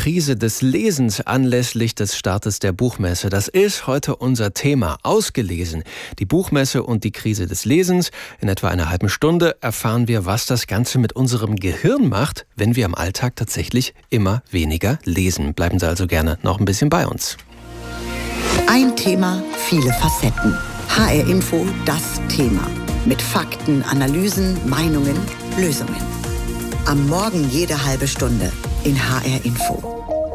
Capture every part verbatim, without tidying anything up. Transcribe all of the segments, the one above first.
Krise des Lesens anlässlich des Startes der Buchmesse. Das ist heute unser Thema. Ausgelesen. Die Buchmesse und die Krise des Lesens. In etwa einer halben Stunde erfahren wir, was das Ganze mit unserem Gehirn macht, wenn wir im Alltag tatsächlich immer weniger lesen. Bleiben Sie also gerne noch ein bisschen bei uns. Ein Thema, viele Facetten. H R Info, das Thema. Mit Fakten, Analysen, Meinungen, Lösungen. Am Morgen jede halbe Stunde in H R Info.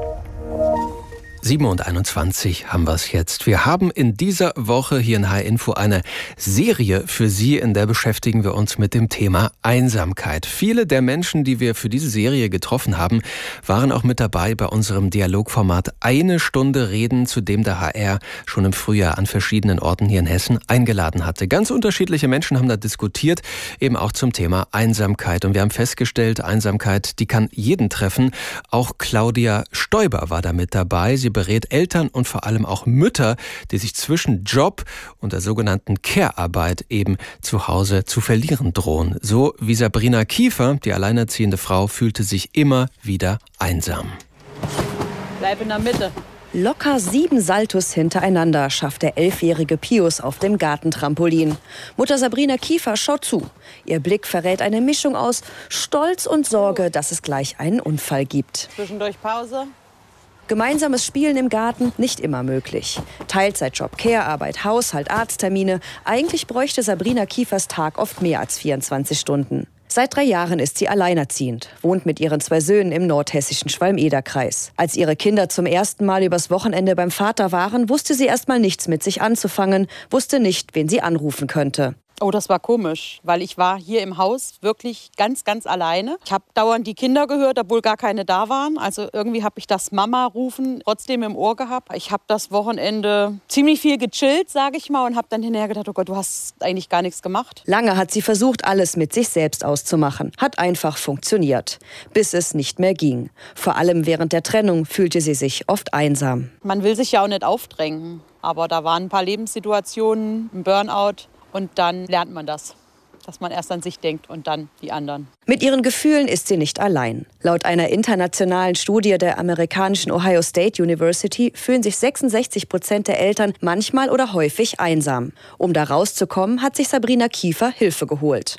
sieben und einundzwanzig haben wir es jetzt. Wir haben in dieser Woche hier in H R Info eine Serie für Sie, in der beschäftigen wir uns mit dem Thema Einsamkeit. Viele der Menschen, die wir für diese Serie getroffen haben, waren auch mit dabei bei unserem Dialogformat Eine Stunde Reden, zu dem der H R schon im Frühjahr an verschiedenen Orten hier in Hessen eingeladen hatte. Ganz unterschiedliche Menschen haben da diskutiert, eben auch zum Thema Einsamkeit. Und wir haben festgestellt, Einsamkeit, die kann jeden treffen. Auch Claudia Stoiber war da mit dabei. Sie berät Eltern und vor allem auch Mütter, die sich zwischen Job und der sogenannten Care-Arbeit eben zu Hause zu verlieren drohen. So wie Sabrina Kiefer, die alleinerziehende Frau, fühlte sich immer wieder einsam. Bleib in der Mitte. Locker sieben Saltos hintereinander schafft der elfjährige Pius auf dem Gartentrampolin. Mutter Sabrina Kiefer schaut zu. Ihr Blick verrät eine Mischung aus Stolz und Sorge, dass es gleich einen Unfall gibt. Zwischendurch Pause. Gemeinsames Spielen im Garten nicht immer möglich. Teilzeitjob, Care-Arbeit, Haushalt, Arzttermine. Eigentlich bräuchte Sabrina Kiefers Tag oft mehr als vierundzwanzig Stunden. Seit drei Jahren ist sie alleinerziehend, wohnt mit ihren zwei Söhnen im nordhessischen Schwalm-Eder-Kreis. Als ihre Kinder zum ersten Mal übers Wochenende beim Vater waren, wusste sie erst mal nichts mit sich anzufangen, wusste nicht, wen sie anrufen könnte. Oh, das war komisch, weil ich war hier im Haus wirklich ganz, ganz alleine. Ich habe dauernd die Kinder gehört, obwohl gar keine da waren. Also irgendwie habe ich das Mama-Rufen trotzdem im Ohr gehabt. Ich habe das Wochenende ziemlich viel gechillt, sage ich mal, und habe dann hinterher gedacht, oh Gott, du hast eigentlich gar nichts gemacht. Lange hat sie versucht, alles mit sich selbst auszumachen. Hat einfach funktioniert, bis es nicht mehr ging. Vor allem während der Trennung fühlte sie sich oft einsam. Man will sich ja auch nicht aufdrängen, aber da waren ein paar Lebenssituationen, ein Burnout. Und dann lernt man das, dass man erst an sich denkt und dann die anderen. Mit ihren Gefühlen ist sie nicht allein. Laut einer internationalen Studie der amerikanischen Ohio State University fühlen sich sechsundsechzig Prozent der Eltern manchmal oder häufig einsam. Um da rauszukommen, hat sich Sabrina Kiefer Hilfe geholt.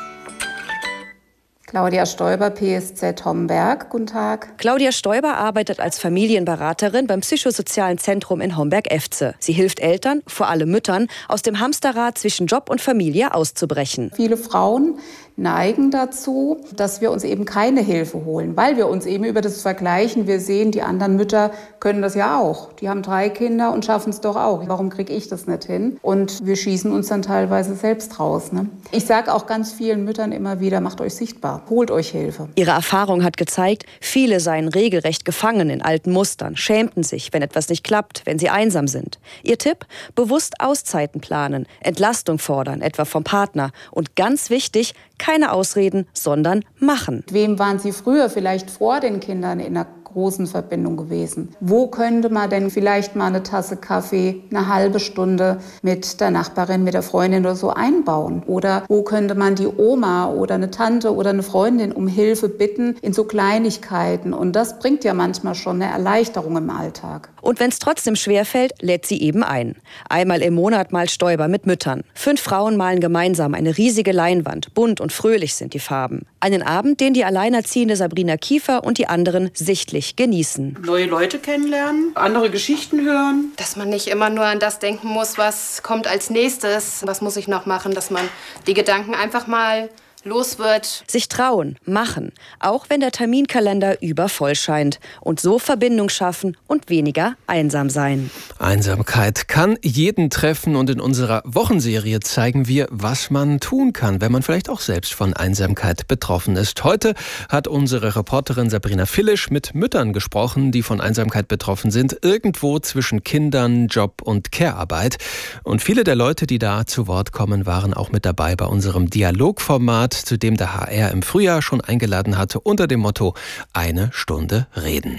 Claudia Stoiber, P S Z Homberg. Guten Tag. Claudia Stoiber arbeitet als Familienberaterin beim Psychosozialen Zentrum in Homberg-Efze. Sie hilft Eltern, vor allem Müttern, aus dem Hamsterrad zwischen Job und Familie auszubrechen. Viele Frauen neigen dazu, dass wir uns eben keine Hilfe holen, weil wir uns eben über das Vergleichen, wir sehen, die anderen Mütter können das ja auch. Die haben drei Kinder und schaffen es doch auch. Warum kriege ich das nicht hin? Und wir schießen uns dann teilweise selbst raus. Ne? Ich sage auch ganz vielen Müttern immer wieder, macht euch sichtbar, holt euch Hilfe. Ihre Erfahrung hat gezeigt, viele seien regelrecht gefangen in alten Mustern, schämten sich, wenn etwas nicht klappt, wenn sie einsam sind. Ihr Tipp? Bewusst Auszeiten planen, Entlastung fordern, etwa vom Partner. Und ganz wichtig, keine Ausreden, sondern machen. Mit wem waren Sie früher vielleicht vor den Kindern in einer großen Verbindung gewesen? Wo könnte man denn vielleicht mal eine Tasse Kaffee, eine halbe Stunde mit der Nachbarin, mit der Freundin oder so einbauen? Oder wo könnte man die Oma oder eine Tante oder eine Freundin um Hilfe bitten in so Kleinigkeiten? Und das bringt ja manchmal schon eine Erleichterung im Alltag. Und wenn es trotzdem schwerfällt, lädt sie eben ein. Einmal im Monat malt Stoiber mit Müttern. Fünf Frauen malen gemeinsam eine riesige Leinwand. Bunt und fröhlich sind die Farben. Einen Abend, den die alleinerziehende Sabrina Kiefer und die anderen sichtlich genießen. Neue Leute kennenlernen, andere Geschichten hören. Dass man nicht immer nur an das denken muss, was kommt als nächstes, was muss ich noch machen, dass man die Gedanken einfach mal los wird. Sich trauen, machen, auch wenn der Terminkalender übervoll scheint. Und so Verbindung schaffen und weniger einsam sein. Einsamkeit kann jeden treffen und in unserer Wochenserie zeigen wir, was man tun kann, wenn man vielleicht auch selbst von Einsamkeit betroffen ist. Heute hat unsere Reporterin Sabrina Fillisch mit Müttern gesprochen, die von Einsamkeit betroffen sind, irgendwo zwischen Kindern, Job und Care-Arbeit. Und viele der Leute, die da zu Wort kommen, waren auch mit dabei bei unserem Dialogformat, zu dem der H R im Frühjahr schon eingeladen hatte, unter dem Motto Eine Stunde Reden.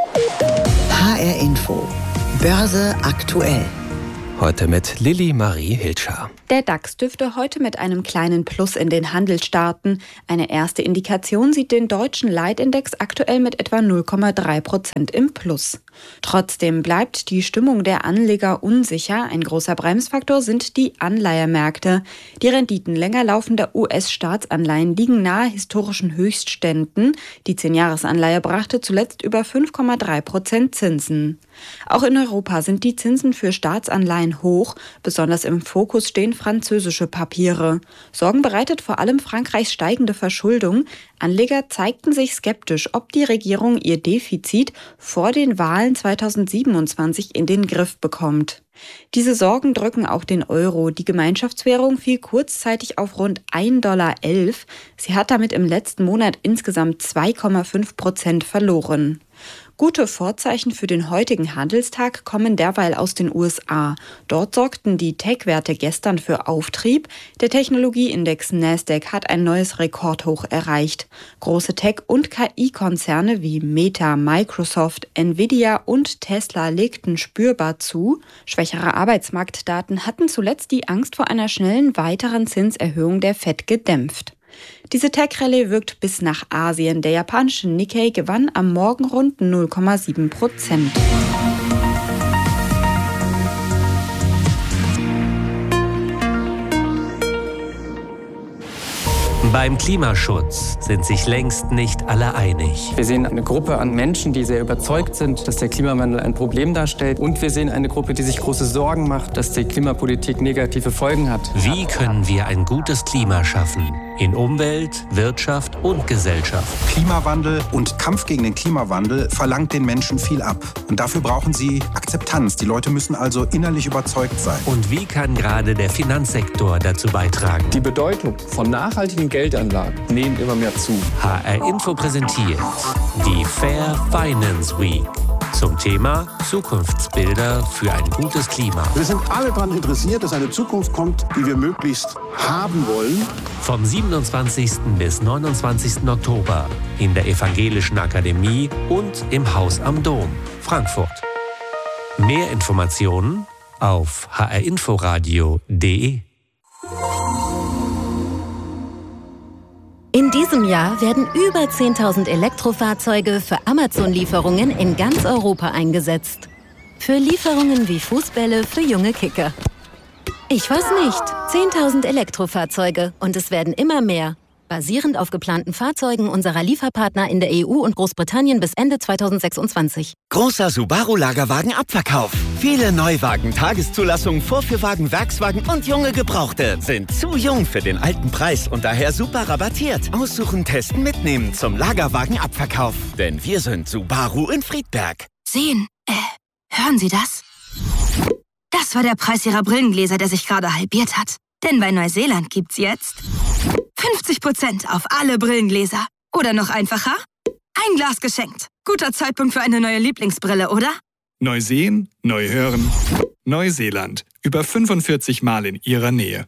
H R Info. Börse aktuell. Heute mit Lilly Marie Hilscher. Der DAX dürfte heute mit einem kleinen Plus in den Handel starten. Eine erste Indikation sieht den deutschen Leitindex aktuell mit etwa null Komma drei Prozent im Plus. Trotzdem bleibt die Stimmung der Anleger unsicher. Ein großer Bremsfaktor sind die Anleihemärkte. Die Renditen länger laufender U S-Staatsanleihen liegen nahe historischen Höchstständen. Die Zehn-Jahres-Anleihe brachte zuletzt über fünf Komma drei Prozent Zinsen. Auch in Europa sind die Zinsen für Staatsanleihen hoch. Besonders im Fokus stehen französische Papiere. Sorgen bereitet vor allem Frankreichs steigende Verschuldung. Anleger zeigten sich skeptisch, ob die Regierung ihr Defizit vor den Wahlen zweitausendsiebenundzwanzig in den Griff bekommt. Diese Sorgen drücken auch den Euro. Die Gemeinschaftswährung fiel kurzzeitig auf rund ein Komma elf Dollar. Sie hat damit im letzten Monat insgesamt zwei Komma fünf Prozent verloren. Gute Vorzeichen für den heutigen Handelstag kommen derweil aus den U S A. Dort sorgten die Tech-Werte gestern für Auftrieb. Der Technologieindex Nasdaq hat ein neues Rekordhoch erreicht. Große Tech- und K I-Konzerne wie Meta, Microsoft, Nvidia und Tesla legten spürbar zu. Schwächere Arbeitsmarktdaten hatten zuletzt die Angst vor einer schnellen weiteren Zinserhöhung der Fed gedämpft. Diese Tech-Rallye wirkt bis nach Asien. Der japanische Nikkei gewann am Morgen rund null Komma sieben Prozent. Beim Klimaschutz sind sich längst nicht alle einig. Wir sehen eine Gruppe an Menschen, die sehr überzeugt sind, dass der Klimawandel ein Problem darstellt. Und wir sehen eine Gruppe, die sich große Sorgen macht, dass die Klimapolitik negative Folgen hat. Wie können wir ein gutes Klima schaffen? In Umwelt, Wirtschaft und Gesellschaft. Klimawandel und Kampf gegen den Klimawandel verlangt den Menschen viel ab. Und dafür brauchen sie Akzeptanz. Die Leute müssen also innerlich überzeugt sein. Und wie kann gerade der Finanzsektor dazu beitragen? Die Bedeutung von nachhaltigen Geldanlagen nehmen immer mehr zu. H R Info präsentiert die Fair Finance Week zum Thema Zukunftsbilder für ein gutes Klima. Wir sind alle daran interessiert, dass eine Zukunft kommt, die wir möglichst haben wollen. Vom siebenundzwanzigsten bis neunundzwanzigsten Oktober in der Evangelischen Akademie und im Haus am Dom, Frankfurt. Mehr Informationen auf h r inforadio punkt d e. In diesem Jahr werden über zehntausend Elektrofahrzeuge für Amazon-Lieferungen in ganz Europa eingesetzt. Für Lieferungen wie Fußbälle für junge Kicker. Ich weiß nicht, zehntausend Elektrofahrzeuge und es werden immer mehr. Basierend auf geplanten Fahrzeugen unserer Lieferpartner in der E U und Großbritannien bis Ende zweitausendsechsundzwanzig. Großer Subaru-Lagerwagen-Abverkauf. Viele Neuwagen, Tageszulassungen, Vorführwagen, Werkswagen und junge Gebrauchte sind zu jung für den alten Preis und daher super rabattiert. Aussuchen, testen, mitnehmen zum Lagerwagen-Abverkauf. Denn wir sind Subaru in Friedberg. Sehen, äh, hören Sie das? Das war der Preis Ihrer Brillengläser, der sich gerade halbiert hat. Denn bei Neuseeland gibt's jetzt fünfzig Prozent auf alle Brillengläser. Oder noch einfacher, ein Glas geschenkt. Guter Zeitpunkt für eine neue Lieblingsbrille, oder? Neu sehen, neu hören. Neuseeland. Über fünfundvierzig Mal in Ihrer Nähe.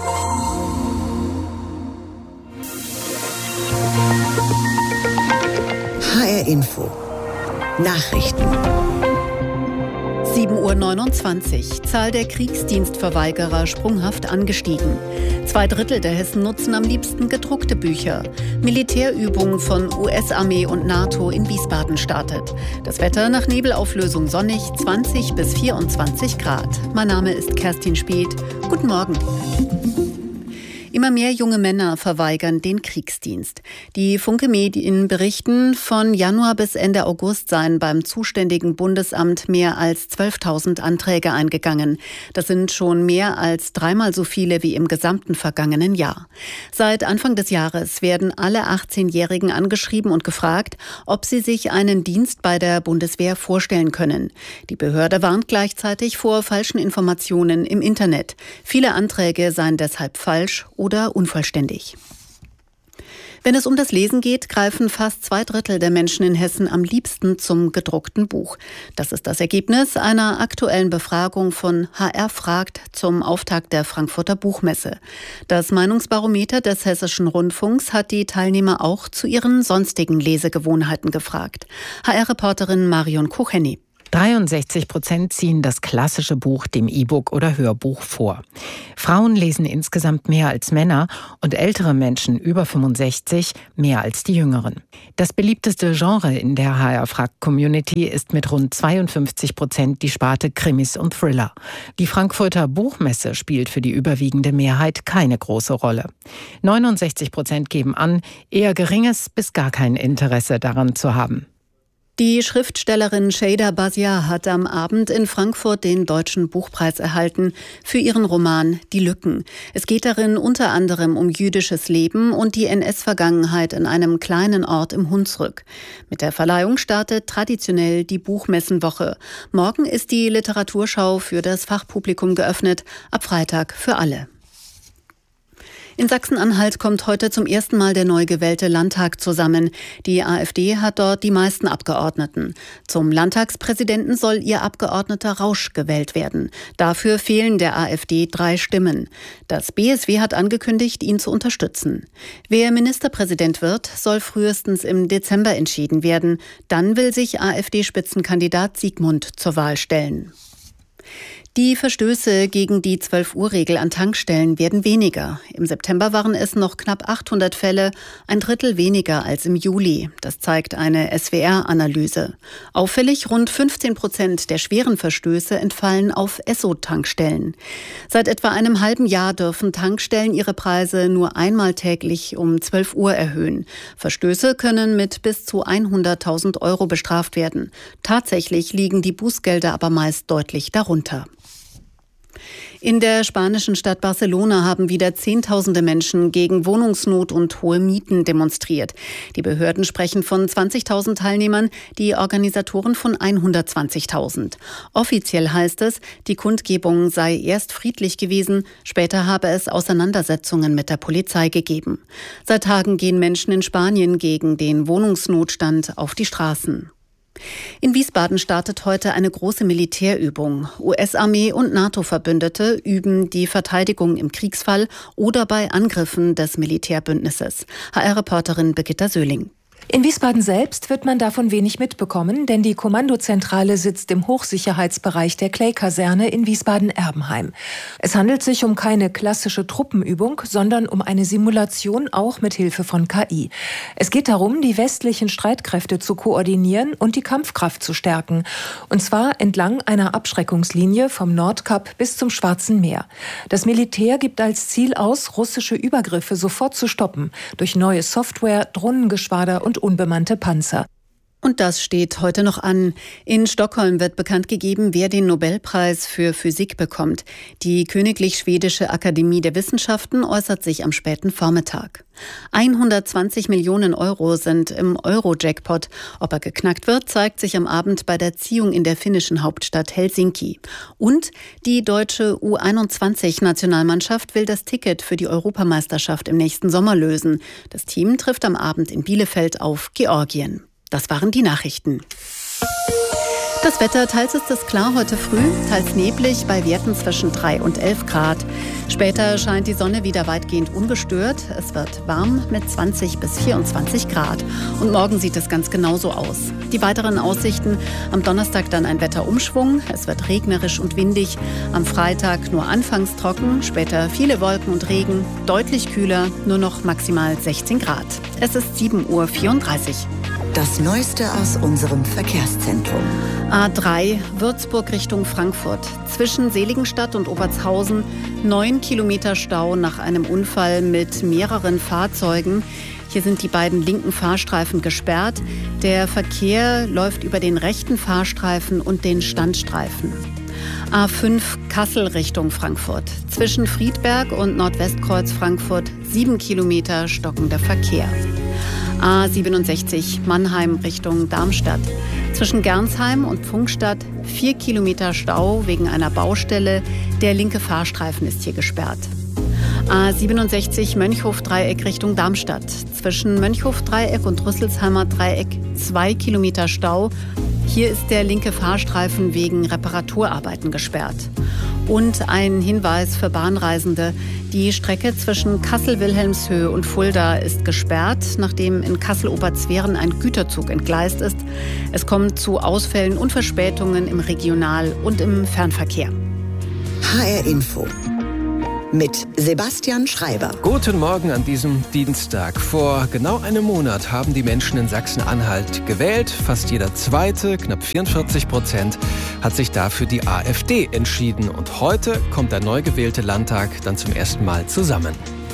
H R Info. Nachrichten. sieben Uhr neunundzwanzig. Zahl der Kriegsdienstverweigerer sprunghaft angestiegen. Zwei Drittel der Hessen nutzen am liebsten gedruckte Bücher. Militärübung von U S-Armee und NATO in Wiesbaden startet. Das Wetter nach Nebelauflösung sonnig, zwanzig bis vierundzwanzig Grad. Mein Name ist Kerstin Speth. Guten Morgen. Immer mehr junge Männer verweigern den Kriegsdienst. Die Funke-Medien berichten, von Januar bis Ende August seien beim zuständigen Bundesamt mehr als zwölftausend Anträge eingegangen. Das sind schon mehr als dreimal so viele wie im gesamten vergangenen Jahr. Seit Anfang des Jahres werden alle achtzehnjährigen angeschrieben und gefragt, ob sie sich einen Dienst bei der Bundeswehr vorstellen können. Die Behörde warnt gleichzeitig vor falschen Informationen im Internet. Viele Anträge seien deshalb falsch oder unvollständig. Wenn es um das Lesen geht, greifen fast zwei Drittel der Menschen in Hessen am liebsten zum gedruckten Buch. Das ist das Ergebnis einer aktuellen Befragung von H R fragt zum Auftakt der Frankfurter Buchmesse. Das Meinungsbarometer des Hessischen Rundfunks hat die Teilnehmer auch zu ihren sonstigen Lesegewohnheiten gefragt. H R-Reporterin Marion Kucheni. dreiundsechzig Prozent ziehen das klassische Buch dem E-Book oder Hörbuch vor. Frauen lesen insgesamt mehr als Männer und ältere Menschen über fünfundsechzig mehr als die Jüngeren. Das beliebteste Genre in der H R-Frag-Community ist mit rund zweiundfünfzig Prozent die Sparte Krimis und Thriller. Die Frankfurter Buchmesse spielt für die überwiegende Mehrheit keine große Rolle. neunundsechzig Prozent geben an, eher geringes bis gar kein Interesse daran zu haben. Die Schriftstellerin Şeyda Basiar hat am Abend in Frankfurt den Deutschen Buchpreis erhalten für ihren Roman Die Lücken. Es geht darin unter anderem um jüdisches Leben und die N S-Vergangenheit in einem kleinen Ort im Hunsrück. Mit der Verleihung startet traditionell die Buchmessenwoche. Morgen ist die Literaturschau für das Fachpublikum geöffnet, ab Freitag für alle. In Sachsen-Anhalt kommt heute zum ersten Mal der neu gewählte Landtag zusammen. Die AfD hat dort die meisten Abgeordneten. Zum Landtagspräsidenten soll ihr Abgeordneter Rausch gewählt werden. Dafür fehlen der AfD drei Stimmen. Das B S W hat angekündigt, ihn zu unterstützen. Wer Ministerpräsident wird, soll frühestens im Dezember entschieden werden. Dann will sich AfD-Spitzenkandidat Siegmund zur Wahl stellen. Die Verstöße gegen die zwölf-Uhr-Regel an Tankstellen werden weniger. Im September waren es noch knapp achthundert Fälle, ein Drittel weniger als im Juli. Das zeigt eine S W R-Analyse. Auffällig, rund fünfzehn Prozent der schweren Verstöße entfallen auf Esso-Tankstellen. Seit etwa einem halben Jahr dürfen Tankstellen ihre Preise nur einmal täglich um zwölf Uhr erhöhen. Verstöße können mit bis zu hunderttausend Euro bestraft werden. Tatsächlich liegen die Bußgelder aber meist deutlich darunter. In der spanischen Stadt Barcelona haben wieder Zehntausende Menschen gegen Wohnungsnot und hohe Mieten demonstriert. Die Behörden sprechen von zwanzigtausend Teilnehmern, die Organisatoren von hundertzwanzigtausend. Offiziell heißt es, die Kundgebung sei erst friedlich gewesen, später habe es Auseinandersetzungen mit der Polizei gegeben. Seit Tagen gehen Menschen in Spanien gegen den Wohnungsnotstand auf die Straßen. In Wiesbaden startet heute eine große Militärübung. U S-Armee und NATO-Verbündete üben die Verteidigung im Kriegsfall oder bei Angriffen des Militärbündnisses. H R-Reporterin Birgitta Söhling. In Wiesbaden selbst wird man davon wenig mitbekommen, denn die Kommandozentrale sitzt im Hochsicherheitsbereich der Clay-Kaserne in Wiesbaden-Erbenheim. Es handelt sich um keine klassische Truppenübung, sondern um eine Simulation, auch mit Hilfe von K I. Es geht darum, die westlichen Streitkräfte zu koordinieren und die Kampfkraft zu stärken. Und zwar entlang einer Abschreckungslinie vom Nordkap bis zum Schwarzen Meer. Das Militär gibt als Ziel aus, russische Übergriffe sofort zu stoppen, durch neue Software, Drohnengeschwader und unbemannte Panzer. Und das steht heute noch an. In Stockholm wird bekannt gegeben, wer den Nobelpreis für Physik bekommt. Die Königlich Schwedische Akademie der Wissenschaften äußert sich am späten Vormittag. hundertzwanzig Millionen Euro sind im Euro-Jackpot. Ob er geknackt wird, zeigt sich am Abend bei der Ziehung in der finnischen Hauptstadt Helsinki. Und die deutsche U einundzwanzig-Nationalmannschaft will das Ticket für die Europameisterschaft im nächsten Sommer lösen. Das Team trifft am Abend in Bielefeld auf Georgien. Das waren die Nachrichten. Das Wetter, teils ist es klar heute früh, teils neblig bei Werten zwischen drei und elf Grad. Später scheint die Sonne wieder weitgehend ungestört. Es wird warm mit zwanzig bis vierundzwanzig Grad. Und morgen sieht es ganz genauso aus. Die weiteren Aussichten: am Donnerstag dann ein Wetterumschwung. Es wird regnerisch und windig. Am Freitag nur anfangs trocken, später viele Wolken und Regen. Deutlich kühler, nur noch maximal sechzehn Grad. Es ist sieben Uhr vierunddreißig. Das Neueste aus unserem Verkehrszentrum. A drei, Würzburg Richtung Frankfurt. Zwischen Seligenstadt und Obertshausen neun Kilometer Stau nach einem Unfall mit mehreren Fahrzeugen. Hier sind die beiden linken Fahrstreifen gesperrt. Der Verkehr läuft über den rechten Fahrstreifen und den Standstreifen. A fünf, Kassel Richtung Frankfurt. Zwischen Friedberg und Nordwestkreuz Frankfurt sieben Kilometer stockender Verkehr. A siebenundsechzig, Mannheim Richtung Darmstadt. Zwischen Gernsheim und Pfungstadt vier Kilometer Stau wegen einer Baustelle. Der linke Fahrstreifen ist hier gesperrt. A siebenundsechzig, Mönchhof-Dreieck Richtung Darmstadt. Zwischen Mönchhof-Dreieck und Rüsselsheimer Dreieck zwei Kilometer Stau. Hier ist der linke Fahrstreifen wegen Reparaturarbeiten gesperrt. Und ein Hinweis für Bahnreisende. Die Strecke zwischen Kassel-Wilhelmshöhe und Fulda ist gesperrt, nachdem in Kassel-Obertzweren ein Güterzug entgleist ist. Es kommt zu Ausfällen und Verspätungen im Regional- und im Fernverkehr. H R Info mit Sebastian Schreiber. Guten Morgen an diesem Dienstag. Vor genau einem Monat haben die Menschen in Sachsen-Anhalt gewählt. Fast jeder Zweite, knapp vierundvierzig Prozent, hat sich dafür die AfD entschieden. Und heute kommt der neu gewählte Landtag dann zum ersten Mal zusammen.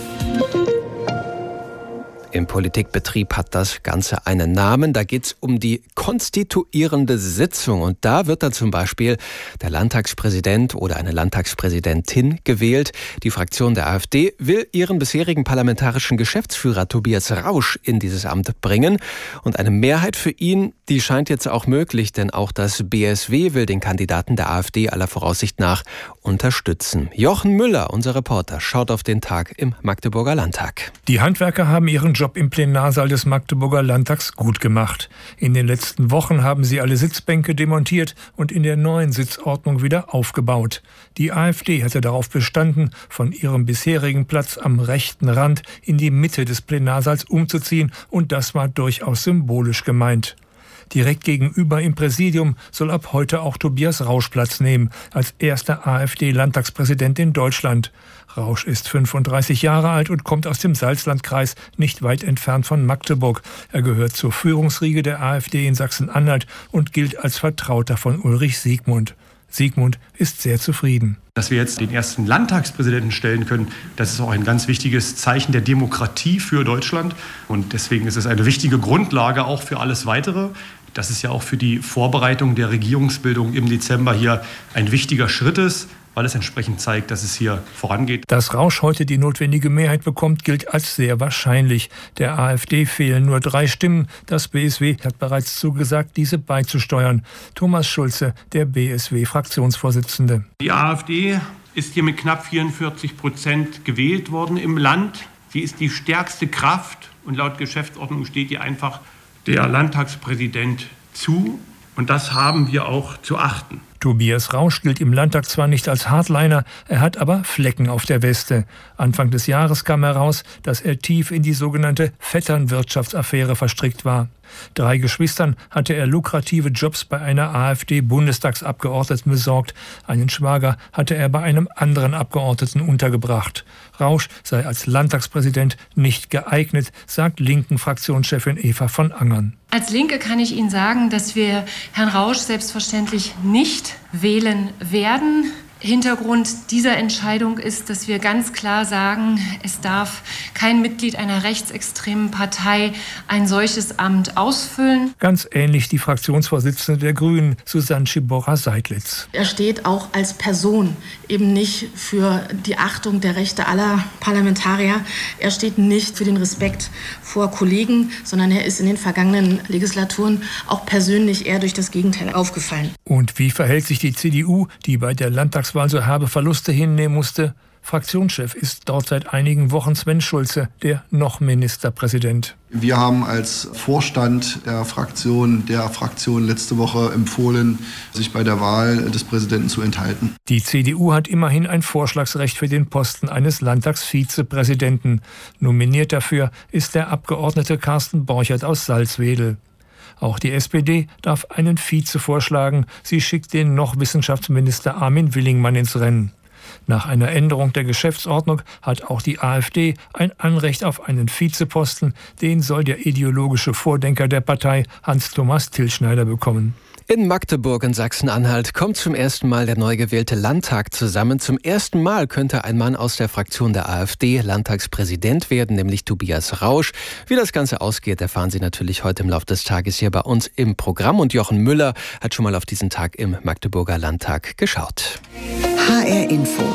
Im Politikbetrieb hat das Ganze einen Namen. Da geht es um die konstituierende Sitzung. Und da wird dann zum Beispiel der Landtagspräsident oder eine Landtagspräsidentin gewählt. Die Fraktion der AfD will ihren bisherigen parlamentarischen Geschäftsführer Tobias Rausch in dieses Amt bringen. Und eine Mehrheit für ihn, die scheint jetzt auch möglich. Denn auch das B S W will den Kandidaten der AfD aller Voraussicht nach unterstützen. Jochen Müller, unser Reporter, schaut auf den Tag im Magdeburger Landtag. Die Handwerker haben ihren Job im Plenarsaal des Magdeburger Landtags gut gemacht. In den letzten Wochen haben sie alle Sitzbänke demontiert und in der neuen Sitzordnung wieder aufgebaut. Die AfD hatte darauf bestanden, von ihrem bisherigen Platz am rechten Rand in die Mitte des Plenarsaals umzuziehen, und das war durchaus symbolisch gemeint. Direkt gegenüber im Präsidium soll ab heute auch Tobias Rausch Platz nehmen, als erster AfD-Landtagspräsident in Deutschland. Rausch ist fünfunddreißig Jahre alt und kommt aus dem Salzlandkreis, nicht weit entfernt von Magdeburg. Er gehört zur Führungsriege der AfD in Sachsen-Anhalt und gilt als Vertrauter von Ulrich Siegmund. Siegmund ist sehr zufrieden. Dass wir jetzt den ersten Landtagspräsidenten stellen können, das ist auch ein ganz wichtiges Zeichen der Demokratie für Deutschland. Und deswegen ist es eine wichtige Grundlage auch für alles Weitere. Das ist ja auch für die Vorbereitung der Regierungsbildung im Dezember hier ein wichtiger Schritt ist, weil es entsprechend zeigt, dass es hier vorangeht. Dass Rausch heute die notwendige Mehrheit bekommt, gilt als sehr wahrscheinlich. Der AfD fehlen nur drei Stimmen. Das B S W hat bereits zugesagt, diese beizusteuern. Thomas Schulze, der B S W-Fraktionsvorsitzende. Die AfD ist hier mit knapp vierundvierzig Prozent gewählt worden im Land. Sie ist die stärkste Kraft und laut Geschäftsordnung steht ihr einfach der Landtagspräsident zu. Und das haben wir auch zu achten. Tobias Rausch gilt im Landtag zwar nicht als Hardliner, er hat aber Flecken auf der Weste. Anfang des Jahres kam heraus, dass er tief in die sogenannte Vetternwirtschaftsaffäre verstrickt war. Drei Geschwistern hatte er lukrative Jobs bei einer AfD-Bundestagsabgeordneten besorgt. Einen Schwager hatte er bei einem anderen Abgeordneten untergebracht. Rausch sei als Landtagspräsident nicht geeignet, sagt Linken-Fraktionschefin Eva von Angern. Als Linke kann ich Ihnen sagen, dass wir Herrn Rausch selbstverständlich nicht wählen werden. Hintergrund dieser Entscheidung ist, dass wir ganz klar sagen, es darf kein Mitglied einer rechtsextremen Partei ein solches Amt ausfüllen. Ganz ähnlich die Fraktionsvorsitzende der Grünen, Susanne Schiborra-Seidlitz. Er steht auch als Person eben nicht für die Achtung der Rechte aller Parlamentarier. Er steht nicht für den Respekt vor Kollegen, sondern er ist in den vergangenen Legislaturen auch persönlich eher durch das Gegenteil aufgefallen. Und wie verhält sich die C D U, die bei der Landtags weil so herbe Verluste hinnehmen musste? Fraktionschef ist dort seit einigen Wochen Sven Schulze, der noch Ministerpräsident. Wir haben als Vorstand der Fraktion, der Fraktion letzte Woche empfohlen, sich bei der Wahl des Präsidenten zu enthalten. Die C D U hat immerhin ein Vorschlagsrecht für den Posten eines Landtagsvizepräsidenten. Nominiert dafür ist der Abgeordnete Carsten Borchert aus Salzwedel. Auch die S P D darf einen Vize vorschlagen. Sie schickt den noch Wissenschaftsminister Armin Willingmann ins Rennen. Nach einer Änderung der Geschäftsordnung hat auch die AfD ein Anrecht auf einen Vizeposten. Den soll der ideologische Vordenker der Partei Hans-Thomas Tilschneider bekommen. In Magdeburg in Sachsen-Anhalt kommt zum ersten Mal der neu gewählte Landtag zusammen. Zum ersten Mal könnte ein Mann aus der Fraktion der AfD Landtagspräsident werden, nämlich Tobias Rausch. Wie das Ganze ausgeht, erfahren Sie natürlich heute im Laufe des Tages hier bei uns im Programm. Und Jochen Müller hat schon mal auf diesen Tag im Magdeburger Landtag geschaut. H R Info.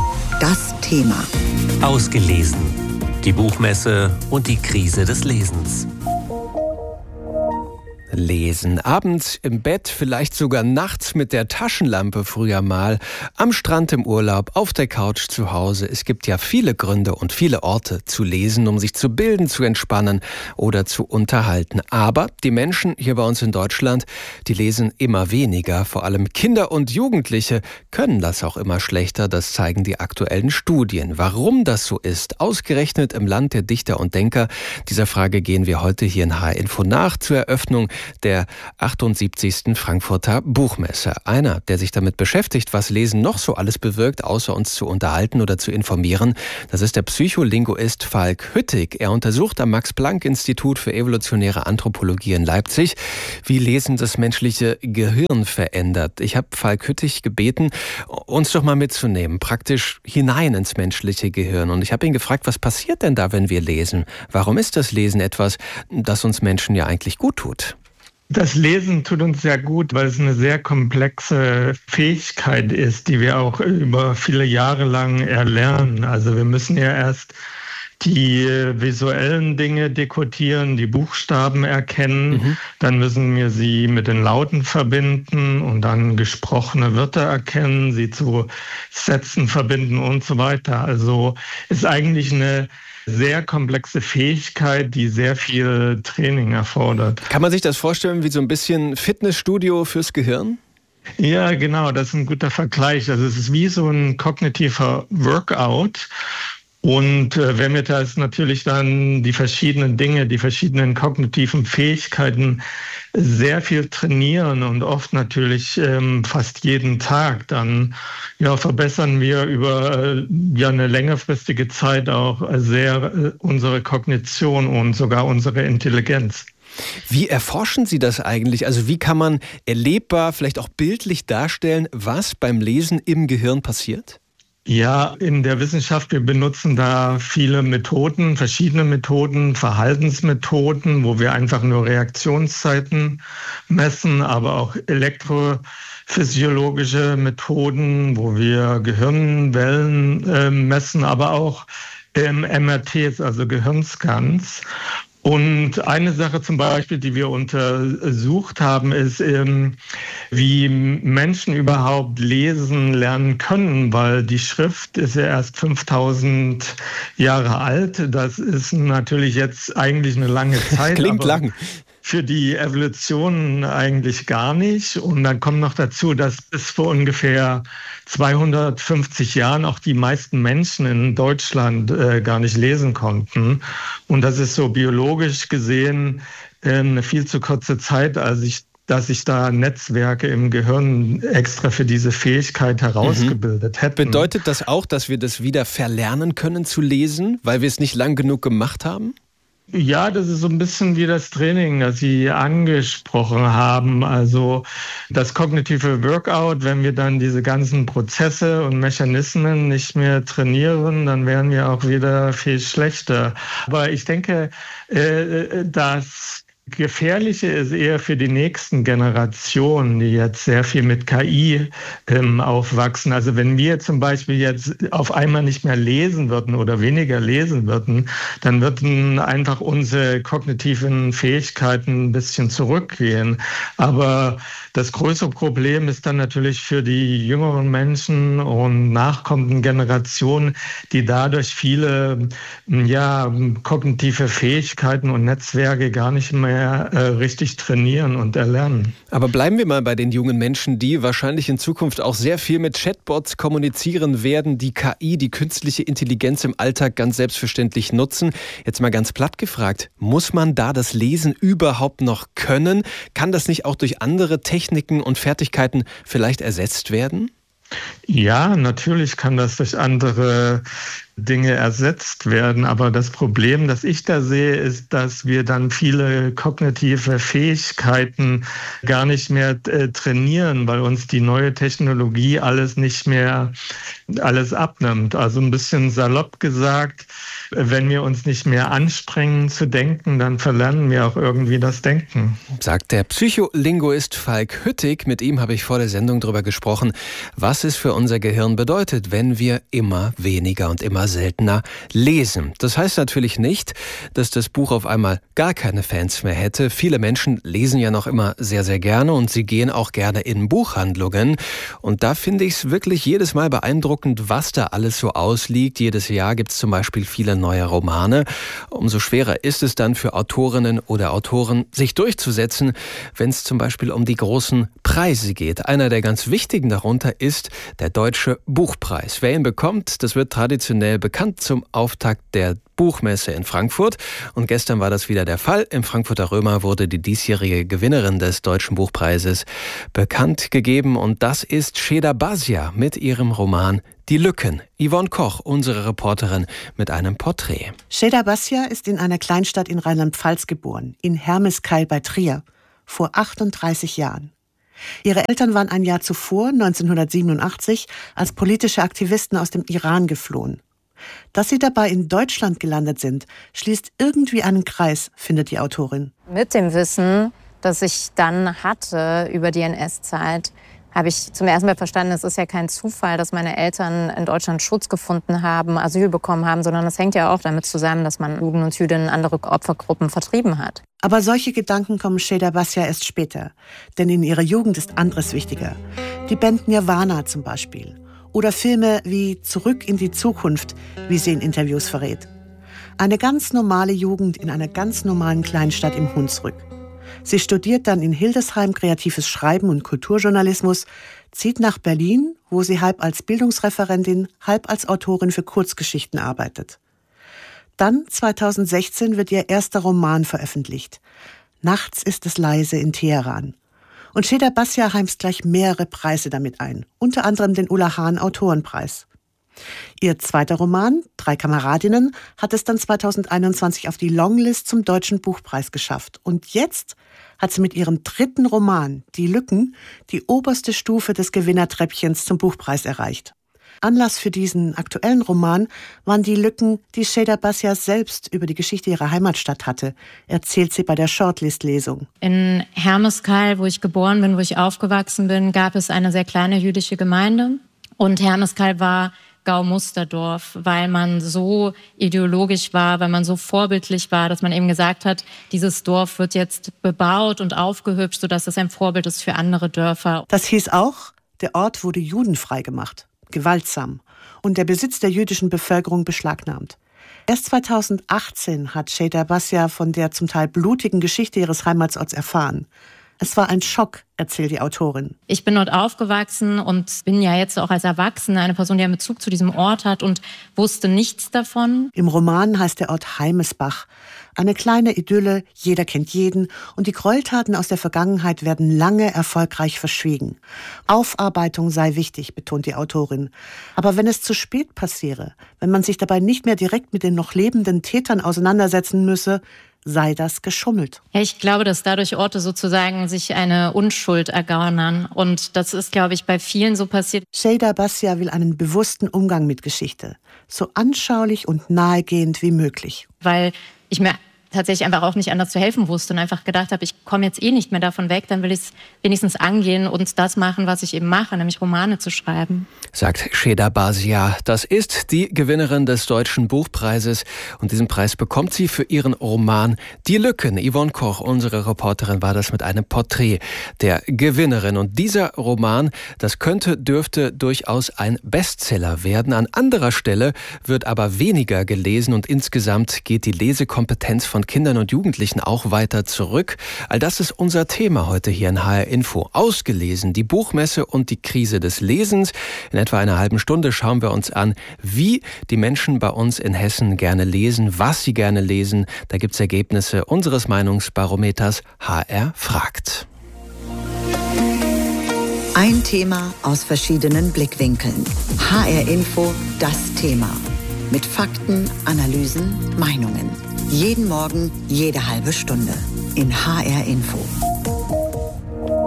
Das Thema. Ausgelesen. Die Buchmesse und die Krise des Lesens. Lesen. Abends im Bett, vielleicht sogar nachts mit der Taschenlampe früher mal, am Strand im Urlaub, auf der Couch zu Hause. Es gibt ja viele Gründe und viele Orte zu lesen, um sich zu bilden, zu entspannen oder zu unterhalten. Aber die Menschen hier bei uns in Deutschland, die lesen immer weniger. Vor allem Kinder und Jugendliche können das auch immer schlechter. Das zeigen die aktuellen Studien. Warum das so ist, ausgerechnet im Land der Dichter und Denker, dieser Frage gehen wir heute hier in H R Info nach zur Eröffnung der achtundsiebzigsten Frankfurter Buchmesse. Einer, der sich damit beschäftigt, was Lesen noch so alles bewirkt, außer uns zu unterhalten oder zu informieren, das ist der Psycholinguist Falk Hüttig. Er untersucht am Max-Planck-Institut für evolutionäre Anthropologie in Leipzig, wie Lesen das menschliche Gehirn verändert. Ich habe Falk Hüttig gebeten, uns doch mal mitzunehmen, praktisch hinein ins menschliche Gehirn. Und ich habe ihn gefragt, was passiert denn da, wenn wir lesen? Warum ist das Lesen etwas, das uns Menschen ja eigentlich gut tut? Das Lesen tut uns sehr gut, weil es eine sehr komplexe Fähigkeit ist, die wir auch über viele Jahre lang erlernen. Also wir müssen ja erst die visuellen Dinge dekodieren, die Buchstaben erkennen, mhm. dann müssen wir sie mit den Lauten verbinden und dann gesprochene Wörter erkennen, sie zu Sätzen verbinden und so weiter. Also ist eigentlich eine sehr komplexe Fähigkeit, die sehr viel Training erfordert. Kann man sich das vorstellen wie so ein bisschen Fitnessstudio fürs Gehirn? Ja, genau, das ist ein guter Vergleich. Also es ist wie so ein kognitiver Workout. Und äh, wenn wir da natürlich dann die verschiedenen Dinge, die verschiedenen kognitiven Fähigkeiten sehr viel trainieren und oft natürlich ähm, fast jeden Tag, dann ja, verbessern wir über äh, ja, eine längerfristige Zeit auch sehr äh, unsere Kognition und sogar unsere Intelligenz. Wie erforschen Sie das eigentlich? Also wie kann man erlebbar, vielleicht auch bildlich darstellen, was beim Lesen im Gehirn passiert? Ja, in der Wissenschaft, wir benutzen da viele Methoden, verschiedene Methoden, Verhaltensmethoden, wo wir einfach nur Reaktionszeiten messen, aber auch elektrophysiologische Methoden, wo wir Gehirnwellen äh, messen, aber auch ähm, M R Ts, also Gehirnscans. Und eine Sache zum Beispiel, die wir untersucht haben, ist, ähm, wie Menschen überhaupt lesen lernen können, weil die Schrift ist ja erst fünftausend Jahre alt. Das ist natürlich jetzt eigentlich eine lange Zeit. Klingt lang. Für die Evolution eigentlich gar nicht. Und dann kommt noch dazu, dass bis vor ungefähr zweihundertfünfzig Jahren auch die meisten Menschen in Deutschland äh, gar nicht lesen konnten. Und das ist so biologisch gesehen äh, eine viel zu kurze Zeit, als ich dass sich da Netzwerke im Gehirn extra für diese Fähigkeit herausgebildet mhm. hätten. Bedeutet das auch, dass wir das wieder verlernen können zu lesen, weil wir es nicht lang genug gemacht haben? Ja, das ist so ein bisschen wie das Training, das Sie angesprochen haben. Also das kognitive Workout, wenn wir dann diese ganzen Prozesse und Mechanismen nicht mehr trainieren, dann werden wir auch wieder viel schlechter. Aber ich denke, dass Gefährliche ist eher für die nächsten Generationen, die jetzt sehr viel mit K I ähm, aufwachsen. Also wenn wir zum Beispiel jetzt auf einmal nicht mehr lesen würden oder weniger lesen würden, dann würden einfach unsere kognitiven Fähigkeiten ein bisschen zurückgehen. Aber das größere Problem ist dann natürlich für die jüngeren Menschen und nachkommenden Generationen, die dadurch viele ja, kognitive Fähigkeiten und Netzwerke gar nicht mehr äh, richtig trainieren und erlernen. Aber bleiben wir mal bei den jungen Menschen, die wahrscheinlich in Zukunft auch sehr viel mit Chatbots kommunizieren werden, die K I, die künstliche Intelligenz im Alltag ganz selbstverständlich nutzen. Jetzt mal ganz platt gefragt, muss man da das Lesen überhaupt noch können? Kann das nicht auch durch andere Techniken und Fertigkeiten vielleicht ersetzt werden? Ja, natürlich kann das durch andere Dinge ersetzt werden. Aber das Problem, das ich da sehe, ist, dass wir dann viele kognitive Fähigkeiten gar nicht mehr äh, trainieren, weil uns die neue Technologie alles nicht mehr alles abnimmt. Also ein bisschen salopp gesagt, wenn wir uns nicht mehr anstrengen zu denken, dann verlernen wir auch irgendwie das Denken. Sagt der Psycholinguist Falk Hüttig. Mit ihm habe ich vor der Sendung darüber gesprochen, was es für unser Gehirn bedeutet, wenn wir immer weniger und immer immer seltener lesen. Das heißt natürlich nicht, dass das Buch auf einmal gar keine Fans mehr hätte. Viele Menschen lesen ja noch immer sehr, sehr gerne und sie gehen auch gerne in Buchhandlungen. Und da finde ich es wirklich jedes Mal beeindruckend, was da alles so ausliegt. Jedes Jahr gibt es zum Beispiel viele neue Romane. Umso schwerer ist es dann für Autorinnen oder Autoren, sich durchzusetzen, wenn es zum Beispiel um die großen Preise geht. Einer der ganz wichtigen darunter ist der Deutsche Buchpreis. Wer ihn bekommt, das wird traditionell bekannt zum Auftakt der Buchmesse in Frankfurt. Und gestern war das wieder der Fall. Im Frankfurter Römer wurde die diesjährige Gewinnerin des Deutschen Buchpreises bekannt gegeben. Und das ist Sheda Bazia mit ihrem Roman Die Lücken. Yvonne Koch, unsere Reporterin, mit einem Porträt. Sheda Bazia ist in einer Kleinstadt in Rheinland-Pfalz geboren, in Hermeskeil bei Trier, vor achtunddreißig Jahren. Ihre Eltern waren ein Jahr zuvor, neunzehnhundertsiebenundachtzig, als politische Aktivisten aus dem Iran geflohen. Dass sie dabei in Deutschland gelandet sind, schließt irgendwie einen Kreis, findet die Autorin. Mit dem Wissen, das ich dann hatte über die N S-Zeit, habe ich zum ersten Mal verstanden, es ist ja kein Zufall, dass meine Eltern in Deutschland Schutz gefunden haben, Asyl bekommen haben, sondern es hängt ja auch damit zusammen, dass man Juden und Jüdinnen andere Opfergruppen vertrieben hat. Aber solche Gedanken kommen Sheda Bazia erst später. Denn in ihrer Jugend ist anderes wichtiger. Die Band Nirvana zum Beispiel. Oder Filme wie Zurück in die Zukunft, wie sie in Interviews verrät. Eine ganz normale Jugend in einer ganz normalen Kleinstadt im Hunsrück. Sie studiert dann in Hildesheim kreatives Schreiben und Kulturjournalismus, zieht nach Berlin, wo sie halb als Bildungsreferentin, halb als Autorin für Kurzgeschichten arbeitet. Dann, zweitausendsechzehn, wird ihr erster Roman veröffentlicht. Nachts ist es leise in Teheran. Und Sheda Bazia heimst gleich mehrere Preise damit ein, unter anderem den Ulla Hahn Autorenpreis. Ihr zweiter Roman, Drei Kameradinnen, hat es dann zweitausendeinundzwanzig auf die Longlist zum Deutschen Buchpreis geschafft. Und jetzt hat sie mit ihrem dritten Roman, Die Lücken, die oberste Stufe des Gewinnertreppchens zum Buchpreis erreicht. Anlass für diesen aktuellen Roman waren die Lücken, die Sheda Bazia selbst über die Geschichte ihrer Heimatstadt hatte, erzählt sie bei der Shortlist-Lesung. In Hermeskeil, wo ich geboren bin, wo ich aufgewachsen bin, gab es eine sehr kleine jüdische Gemeinde. Und Hermeskeil war Gaumusterdorf, weil man so ideologisch war, weil man so vorbildlich war, dass man eben gesagt hat, dieses Dorf wird jetzt bebaut und aufgehübscht, sodass es ein Vorbild ist für andere Dörfer. Das hieß auch, der Ort wurde judenfrei gemacht. Gewaltsam und der Besitz der jüdischen Bevölkerung beschlagnahmt. Erst zweitausendachtzehn hat Sheda Bazia von der zum Teil blutigen Geschichte ihres Heimatsorts erfahren. Es war ein Schock, erzählt die Autorin. Ich bin dort aufgewachsen und bin ja jetzt auch als Erwachsene eine Person, die einen Bezug zu diesem Ort hat und wusste nichts davon. Im Roman heißt der Ort Heimesbach. Eine kleine Idylle, jeder kennt jeden und die Gräueltaten aus der Vergangenheit werden lange erfolgreich verschwiegen. Aufarbeitung sei wichtig, betont die Autorin. Aber wenn es zu spät passiere, wenn man sich dabei nicht mehr direkt mit den noch lebenden Tätern auseinandersetzen müsse, sei das geschummelt. Ja, ich glaube, dass dadurch Orte sozusagen sich eine Unschuld ergaunern. Und das ist, glaube ich, bei vielen so passiert. Sheda Bazia will einen bewussten Umgang mit Geschichte. So anschaulich und nahegehend wie möglich. Weil ich mir tatsächlich einfach auch nicht anders zu helfen wusste und einfach gedacht habe, ich komme jetzt eh nicht mehr davon weg, dann will ich es wenigstens angehen und das machen, was ich eben mache, nämlich Romane zu schreiben. Sagt Sheda Bazia. Das ist die Gewinnerin des Deutschen Buchpreises und diesen Preis bekommt sie für ihren Roman Die Lücken. Yvonne Koch, unsere Reporterin, war das mit einem Porträt der Gewinnerin. Und dieser Roman, das könnte, dürfte durchaus ein Bestseller werden. An anderer Stelle wird aber weniger gelesen und insgesamt geht die Lesekompetenz von Kindern und Jugendlichen auch weiter zurück. All das ist unser Thema heute hier in H R Info. Ausgelesen, die Buchmesse und die Krise des Lesens. In etwa einer halben Stunde schauen wir uns an, wie die Menschen bei uns in Hessen gerne lesen, was sie gerne lesen. Da gibt es Ergebnisse unseres Meinungsbarometers H R fragt. Ein Thema aus verschiedenen Blickwinkeln. H R Info, das Thema. Mit Fakten, Analysen, Meinungen. Jeden Morgen, jede halbe Stunde. In H R Info.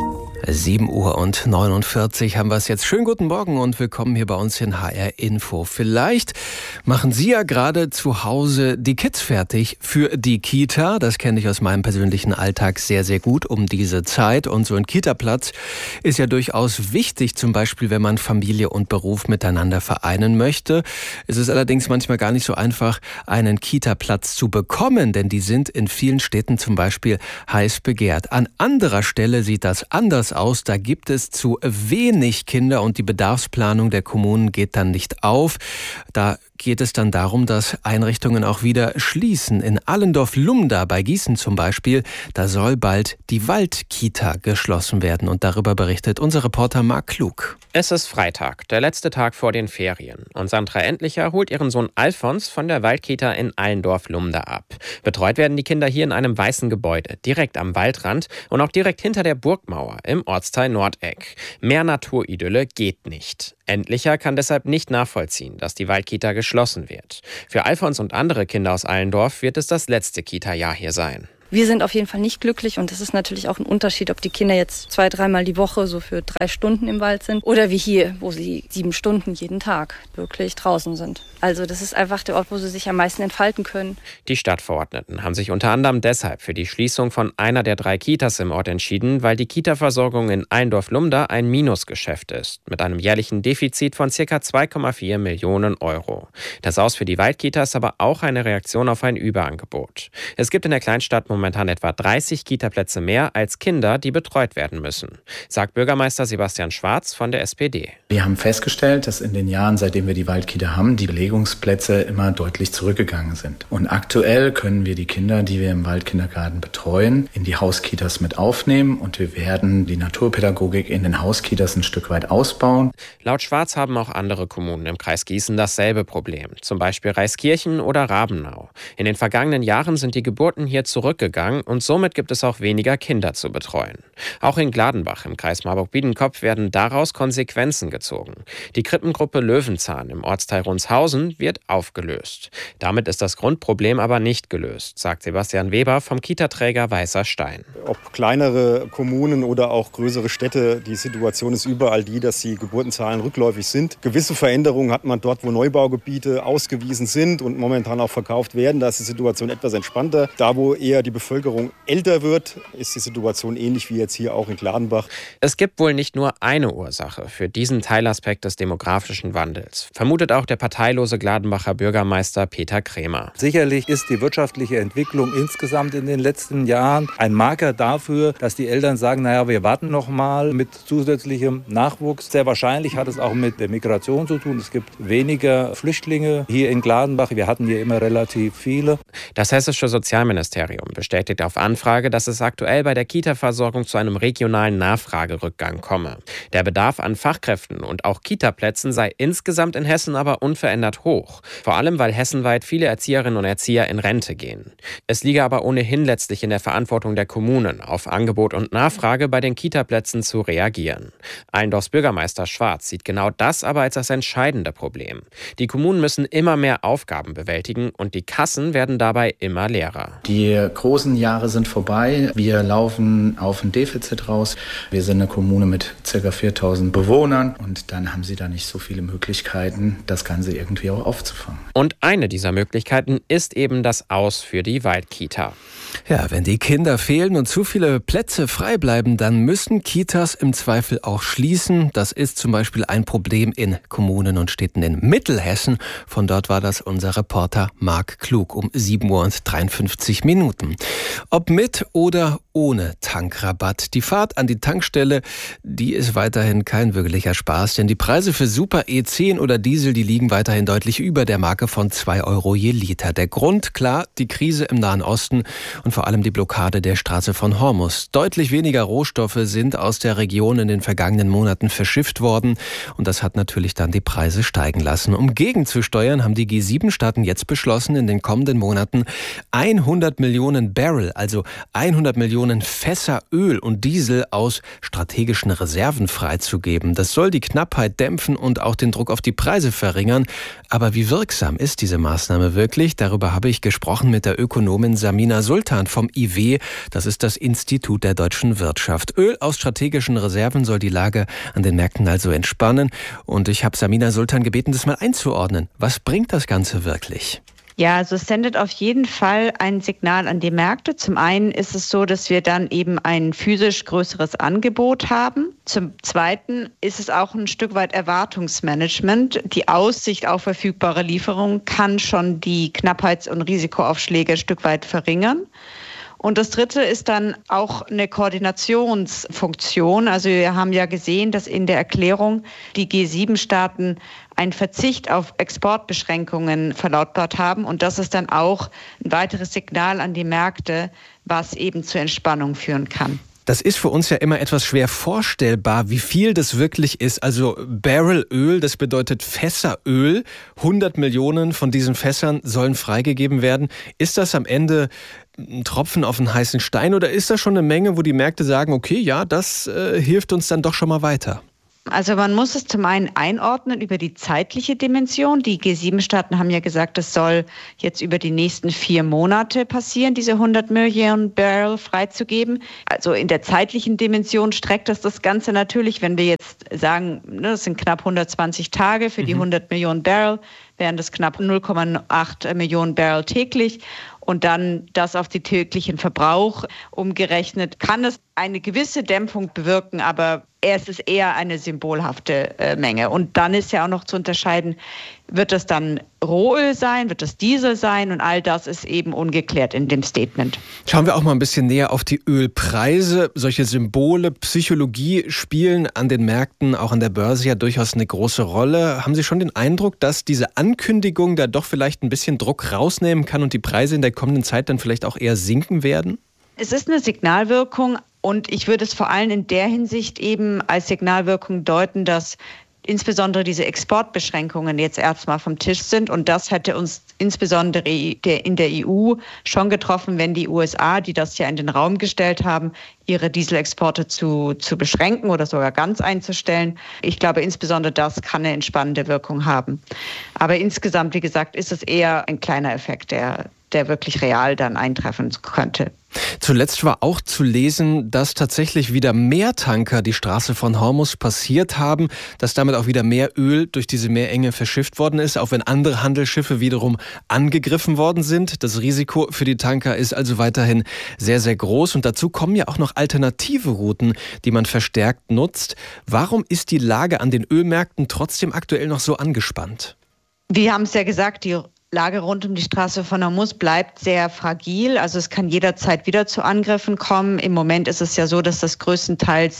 sieben Uhr und neunundvierzig haben wir es jetzt. Schönen guten Morgen und willkommen hier bei uns in H R Info. Vielleicht machen Sie ja gerade zu Hause die Kids fertig für die Kita. Das kenne ich aus meinem persönlichen Alltag sehr, sehr gut um diese Zeit. Und so ein Kita-Platz ist ja durchaus wichtig, zum Beispiel, wenn man Familie und Beruf miteinander vereinen möchte. Es ist allerdings manchmal gar nicht so einfach, einen Kita-Platz zu bekommen, denn die sind in vielen Städten zum Beispiel heiß begehrt. An anderer Stelle sieht das anders aus. Da gibt es zu wenig Kinder und die Bedarfsplanung der Kommunen geht dann nicht auf. Da geht es dann darum, dass Einrichtungen auch wieder schließen. In Allendorf-Lumda bei Gießen zum Beispiel, da soll bald die Waldkita geschlossen werden. Und darüber berichtet unser Reporter Marc Klug. Es ist Freitag, der letzte Tag vor den Ferien. Und Sandra Endlicher holt ihren Sohn Alfons von der Waldkita in Allendorf-Lumda ab. Betreut werden die Kinder hier in einem weißen Gebäude, direkt am Waldrand und auch direkt hinter der Burgmauer im Ortsteil Nordeck. Mehr Naturidylle geht nicht. Endlicher kann deshalb nicht nachvollziehen, dass die Waldkita geschlossen wird. Für Alfons und andere Kinder aus Allendorf wird es das letzte Kita-Jahr hier sein. Wir sind auf jeden Fall nicht glücklich und es ist natürlich auch ein Unterschied, ob die Kinder jetzt zwei, dreimal die Woche so für drei Stunden im Wald sind oder wie hier, wo sie sieben Stunden jeden Tag wirklich draußen sind. Also das ist einfach der Ort, wo sie sich am meisten entfalten können. Die Stadtverordneten haben sich unter anderem deshalb für die Schließung von einer der drei Kitas im Ort entschieden, weil die Kita-Versorgung in Allendorf-Lumda ein Minusgeschäft ist, mit einem jährlichen Defizit von ca. zwei Komma vier Millionen Euro. Das Aus für die Waldkita ist aber auch eine Reaktion auf ein Überangebot. Es gibt in der Kleinstadt momentan etwa dreißig Kita-Plätze mehr als Kinder, die betreut werden müssen, sagt Bürgermeister Sebastian Schwarz von der S P D. Wir haben festgestellt, dass in den Jahren, seitdem wir die Waldkita haben, die Belegungsplätze immer deutlich zurückgegangen sind. Und aktuell können wir die Kinder, die wir im Waldkindergarten betreuen, in die Hauskitas mit aufnehmen und wir werden die Naturpädagogik in den Hauskitas ein Stück weit ausbauen. Laut Schwarz haben auch andere Kommunen im Kreis Gießen dasselbe Problem, zum Beispiel Reiskirchen oder Rabenau. In den vergangenen Jahren sind die Geburten hier zurückgegangen und somit gibt es auch weniger Kinder zu betreuen. Auch in Gladenbach im Kreis Marburg-Biedenkopf werden daraus Konsequenzen gezogen. Die Krippengruppe Löwenzahn im Ortsteil Runshausen wird aufgelöst. Damit ist das Grundproblem aber nicht gelöst, sagt Sebastian Weber vom Kita-Träger Weißer Stein. Ob kleinere Kommunen oder auch größere Städte, die Situation ist überall die, dass die Geburtenzahlen rückläufig sind. Gewisse Veränderungen hat man dort, wo Neubaugebiete ausgewiesen sind und momentan auch verkauft werden. Da ist die Situation etwas entspannter. Da, wo eher die Bevölkerung älter wird, ist die Situation ähnlich wie jetzt hier auch in Gladenbach. Es gibt wohl nicht nur eine Ursache für diesen Teilaspekt des demografischen Wandels, vermutet auch der parteilose Gladenbacher Bürgermeister Peter Krämer. Sicherlich ist die wirtschaftliche Entwicklung insgesamt in den letzten Jahren ein Marker dafür, dass die Eltern sagen, naja, wir warten noch mal mit zusätzlichem Nachwuchs. Sehr wahrscheinlich hat es auch mit der Migration zu tun. Es gibt weniger Flüchtlinge hier in Gladenbach. Wir hatten hier immer relativ viele. Das hessische Sozialministerium bestätigt auf Anfrage, dass es aktuell bei der Kita-Versorgung zu einem regionalen Nachfragerückgang komme. Der Bedarf an Fachkräften und auch Kitaplätzen sei insgesamt in Hessen aber unverändert hoch. Vor allem, weil hessenweit viele Erzieherinnen und Erzieher in Rente gehen. Es liege aber ohnehin letztlich in der Verantwortung der Kommunen, auf Angebot und Nachfrage bei den Kitaplätzen zu reagieren. Allendorfs Bürgermeister Schwarz sieht genau das aber als das entscheidende Problem. Die Kommunen müssen immer mehr Aufgaben bewältigen und die Kassen werden dabei immer leerer. Die großen Jahre sind vorbei. Wir laufen auf ein Defizit raus. Wir sind eine Kommune mit ca. viertausend Bewohnern und dann haben sie da nicht so viele Möglichkeiten, das Ganze irgendwie auch aufzufangen. Und eine dieser Möglichkeiten ist eben das Aus für die Waldkita. Ja, wenn die Kinder fehlen und zu viele Plätze frei bleiben, dann müssen Kitas im Zweifel auch schließen. Das ist zum Beispiel ein Problem in Kommunen und Städten in Mittelhessen. Von dort war das unser Reporter Marc Klug um sieben Uhr und dreiundfünfzig Minuten. Ob mit oder ohne Tankrabatt. Die Fahrt an die Tankstelle, die ist weiterhin kein wirklicher Spaß, denn die Preise für Super E zehn oder Diesel, die liegen weiterhin deutlich über der Marke von zwei Euro je Liter. Der Grund, klar, die Krise im Nahen Osten und vor allem die Blockade der Straße von Hormuz. Deutlich weniger Rohstoffe sind aus der Region in den vergangenen Monaten verschifft worden und das hat natürlich dann die Preise steigen lassen. Um gegenzusteuern, haben die G sieben Staaten jetzt beschlossen, in den kommenden Monaten hundert Millionen Barrel, also hundert Millionen Millionen Fässer Öl und Diesel aus strategischen Reserven freizugeben. Das soll die Knappheit dämpfen und auch den Druck auf die Preise verringern. Aber wie wirksam ist diese Maßnahme wirklich? Darüber habe ich gesprochen mit der Ökonomin Samina Sultan vom I W. Das ist das Institut der deutschen Wirtschaft. Öl aus strategischen Reserven soll die Lage an den Märkten also entspannen. Und ich habe Samina Sultan gebeten, das mal einzuordnen. Was bringt das Ganze wirklich? Ja, also es sendet auf jeden Fall ein Signal an die Märkte. Zum einen ist es so, dass wir dann eben ein physisch größeres Angebot haben. Zum Zweiten ist es auch ein Stück weit Erwartungsmanagement. Die Aussicht auf verfügbare Lieferungen kann schon die Knappheits- und Risikoaufschläge ein Stück weit verringern. Und das Dritte ist dann auch eine Koordinationsfunktion. Also wir haben ja gesehen, dass in der Erklärung die G sieben Staaten einen Verzicht auf Exportbeschränkungen verlautbart haben. Und das ist dann auch ein weiteres Signal an die Märkte, was eben zur Entspannung führen kann. Das ist für uns ja immer etwas schwer vorstellbar, wie viel das wirklich ist. Also Barrel Öl, das bedeutet Fässer Öl. hundert Millionen von diesen Fässern sollen freigegeben werden. Ist das am Ende ein Tropfen auf einen heißen Stein oder ist das schon eine Menge, wo die Märkte sagen, okay, ja, das äh, hilft uns dann doch schon mal weiter? Also man muss es zum einen einordnen über die zeitliche Dimension. Die G sieben Staaten haben ja gesagt, das soll jetzt über die nächsten vier Monate passieren, diese hundert Millionen Barrel freizugeben. Also in der zeitlichen Dimension streckt das das Ganze natürlich, wenn wir jetzt sagen, das sind knapp hundertzwanzig Tage für die hundert Millionen Barrel, wären das knapp null Komma acht Millionen Barrel täglich. Und dann das auf den täglichen Verbrauch umgerechnet, kann es eine gewisse Dämpfung bewirken, aber es ist eher eine symbolhafte äh, Menge. Und dann ist ja auch noch zu unterscheiden, wird das dann Rohöl sein, wird das Diesel sein und all das ist eben ungeklärt in dem Statement. Schauen wir auch mal ein bisschen näher auf die Ölpreise. Solche Symbole, Psychologie spielen an den Märkten, auch an der Börse ja durchaus eine große Rolle. Haben Sie schon den Eindruck, dass diese Ankündigung da doch vielleicht ein bisschen Druck rausnehmen kann und die Preise in der kommenden Zeit dann vielleicht auch eher sinken werden? Es ist eine Signalwirkung und ich würde es vor allem in der Hinsicht eben als Signalwirkung deuten, dass insbesondere diese Exportbeschränkungen jetzt erstmal vom Tisch sind. Und das hätte uns insbesondere in der E U schon getroffen, wenn die U S A, die das ja in den Raum gestellt haben, ihre Dieselexporte zu, zu beschränken oder sogar ganz einzustellen. Ich glaube, insbesondere das kann eine entspannende Wirkung haben. Aber insgesamt, wie gesagt, ist es eher ein kleiner Effekt, der, der wirklich real dann eintreffen könnte. Zuletzt war auch zu lesen, dass tatsächlich wieder mehr Tanker die Straße von Hormuz passiert haben, dass damit auch wieder mehr Öl durch diese Meerenge verschifft worden ist, auch wenn andere Handelsschiffe wiederum angegriffen worden sind. Das Risiko für die Tanker ist also weiterhin sehr, sehr groß. Und dazu kommen ja auch noch alternative Routen, die man verstärkt nutzt. Warum ist die Lage an den Ölmärkten trotzdem aktuell noch so angespannt? Wir haben es ja gesagt, die Lage rund um die Straße von Hormuz bleibt sehr fragil. Also es kann jederzeit wieder zu Angriffen kommen. Im Moment ist es ja so, dass das größtenteils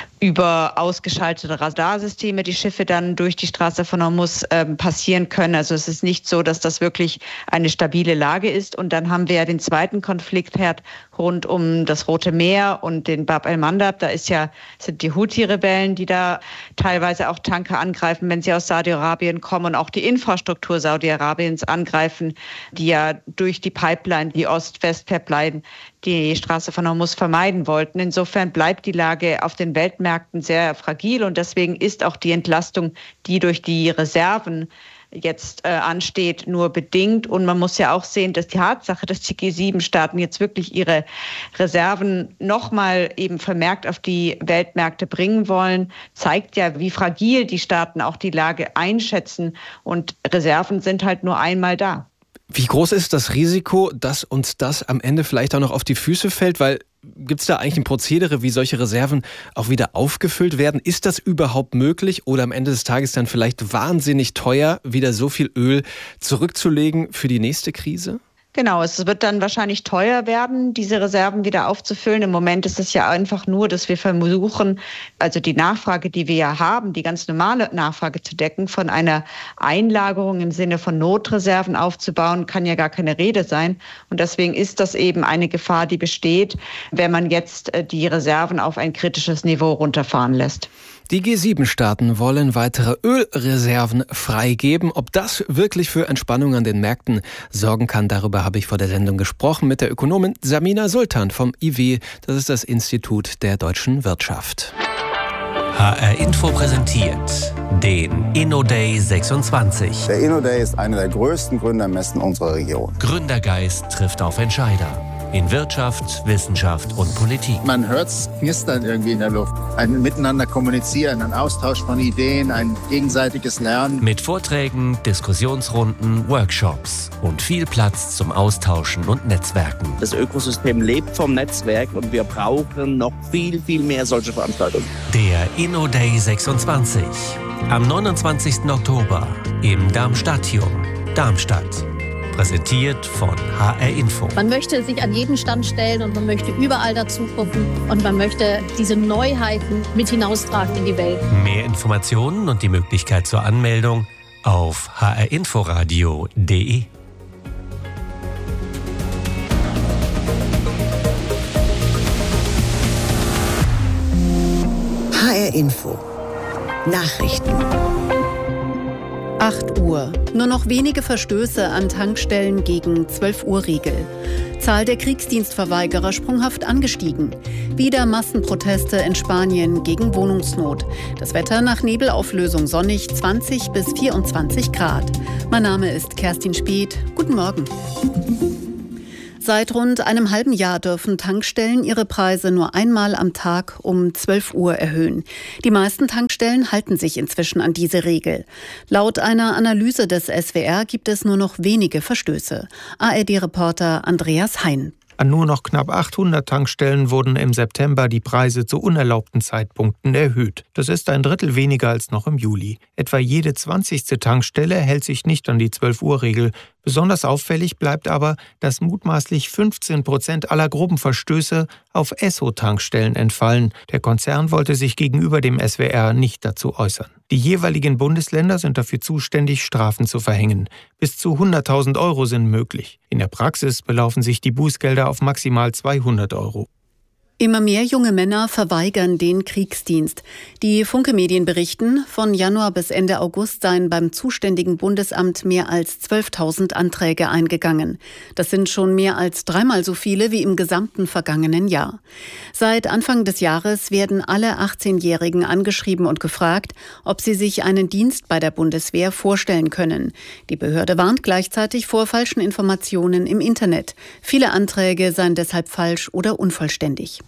über ausgeschaltete Radarsysteme die Schiffe dann durch die Straße von Hormuz äh, passieren können. Also es ist nicht so, dass das wirklich eine stabile Lage ist. Und dann haben wir ja den zweiten Konfliktherd rund um das Rote Meer und den Bab el-Mandab. Da ist ja, sind die Houthi-Rebellen, die da teilweise auch Tanker angreifen, wenn sie aus Saudi-Arabien kommen und auch die Infrastruktur Saudi-Arabiens angreifen, die ja durch die Pipeline, die Ost-West-Pipeline, die Straße von Hormuz vermeiden wollten. Insofern bleibt die Lage auf den Weltmärkten sehr fragil und deswegen ist auch die Entlastung, die durch die Reserven jetzt äh, ansteht, nur bedingt. Und man muss ja auch sehen, dass die Tatsache, dass die G sieben Staaten jetzt wirklich ihre Reserven nochmal eben vermerkt auf die Weltmärkte bringen wollen, zeigt ja, wie fragil die Staaten auch die Lage einschätzen. Und Reserven sind halt nur einmal da. Wie groß ist das Risiko, dass uns das am Ende vielleicht auch noch auf die Füße fällt? Weil gibt es da eigentlich ein Prozedere, wie solche Reserven auch wieder aufgefüllt werden? Ist das überhaupt möglich oder am Ende des Tages dann vielleicht wahnsinnig teuer, wieder so viel Öl zurückzulegen für die nächste Krise? Genau, es wird dann wahrscheinlich teuer werden, diese Reserven wieder aufzufüllen. Im Moment ist es ja einfach nur, dass wir versuchen, also die Nachfrage, die wir ja haben, die ganz normale Nachfrage zu decken, von einer Einlagerung im Sinne von Notreserven aufzubauen, kann ja gar keine Rede sein. Und deswegen ist das eben eine Gefahr, die besteht, wenn man jetzt die Reserven auf ein kritisches Niveau runterfahren lässt. Die G sieben Staaten wollen weitere Ölreserven freigeben. Ob das wirklich für Entspannung an den Märkten sorgen kann, darüber habe ich vor der Sendung gesprochen mit der Ökonomin Samina Sultan vom I W. Das ist das Institut der deutschen Wirtschaft. H R Info präsentiert den InnoDay sechsundzwanzig. Der InnoDay ist eine der größten Gründermessen unserer Region. Gründergeist trifft auf Entscheider in Wirtschaft, Wissenschaft und Politik. Man hört es knistern irgendwie in der Luft. Ein Miteinander kommunizieren, ein Austausch von Ideen, ein gegenseitiges Lernen. Mit Vorträgen, Diskussionsrunden, Workshops und viel Platz zum Austauschen und Netzwerken. Das Ökosystem lebt vom Netzwerk und wir brauchen noch viel, viel mehr solche Veranstaltungen. Der InnoDay sechsundzwanzig. Am neunundzwanzigsten Oktober im Darmstadtium, Darmstadt. Präsentiert von H R Info. Man möchte sich an jeden Stand stellen und man möchte überall dazu gucken und man möchte diese Neuheiten mit hinaustragen in die Welt. Mehr Informationen und die Möglichkeit zur Anmeldung auf h r inforadio punkt d e. H R Info. Nachrichten. acht Uhr. Nur noch wenige Verstöße an Tankstellen gegen zwölf Uhr Regel. Zahl der Kriegsdienstverweigerer sprunghaft angestiegen. Wieder Massenproteste in Spanien gegen Wohnungsnot. Das Wetter nach Nebelauflösung sonnig, zwanzig bis vierundzwanzig Grad. Mein Name ist Kerstin Speth. Guten Morgen. Seit rund einem halben Jahr dürfen Tankstellen ihre Preise nur einmal am Tag um zwölf Uhr erhöhen. Die meisten Tankstellen halten sich inzwischen an diese Regel. Laut einer Analyse des S W R gibt es nur noch wenige Verstöße. A R D-Reporter Andreas Hein. An nur noch knapp achthundert Tankstellen wurden im September die Preise zu unerlaubten Zeitpunkten erhöht. Das ist ein Drittel weniger als noch im Juli. Etwa jede zwanzigste Tankstelle hält sich nicht an die zwölf Uhr Regel. Besonders auffällig bleibt aber, dass mutmaßlich fünfzehn Prozent aller groben Verstöße auf Esso-Tankstellen entfallen. Der Konzern wollte sich gegenüber dem S W R nicht dazu äußern. Die jeweiligen Bundesländer sind dafür zuständig, Strafen zu verhängen. Bis zu hunderttausend Euro sind möglich. In der Praxis belaufen sich die Bußgelder auf maximal zweihundert Euro. Immer mehr junge Männer verweigern den Kriegsdienst. Die Funke-Medien berichten, von Januar bis Ende August seien beim zuständigen Bundesamt mehr als zwölftausend Anträge eingegangen. Das sind schon mehr als dreimal so viele wie im gesamten vergangenen Jahr. Seit Anfang des Jahres werden alle achtzehnjährigen angeschrieben und gefragt, ob sie sich einen Dienst bei der Bundeswehr vorstellen können. Die Behörde warnt gleichzeitig vor falschen Informationen im Internet. Viele Anträge seien deshalb falsch oder unvollständig.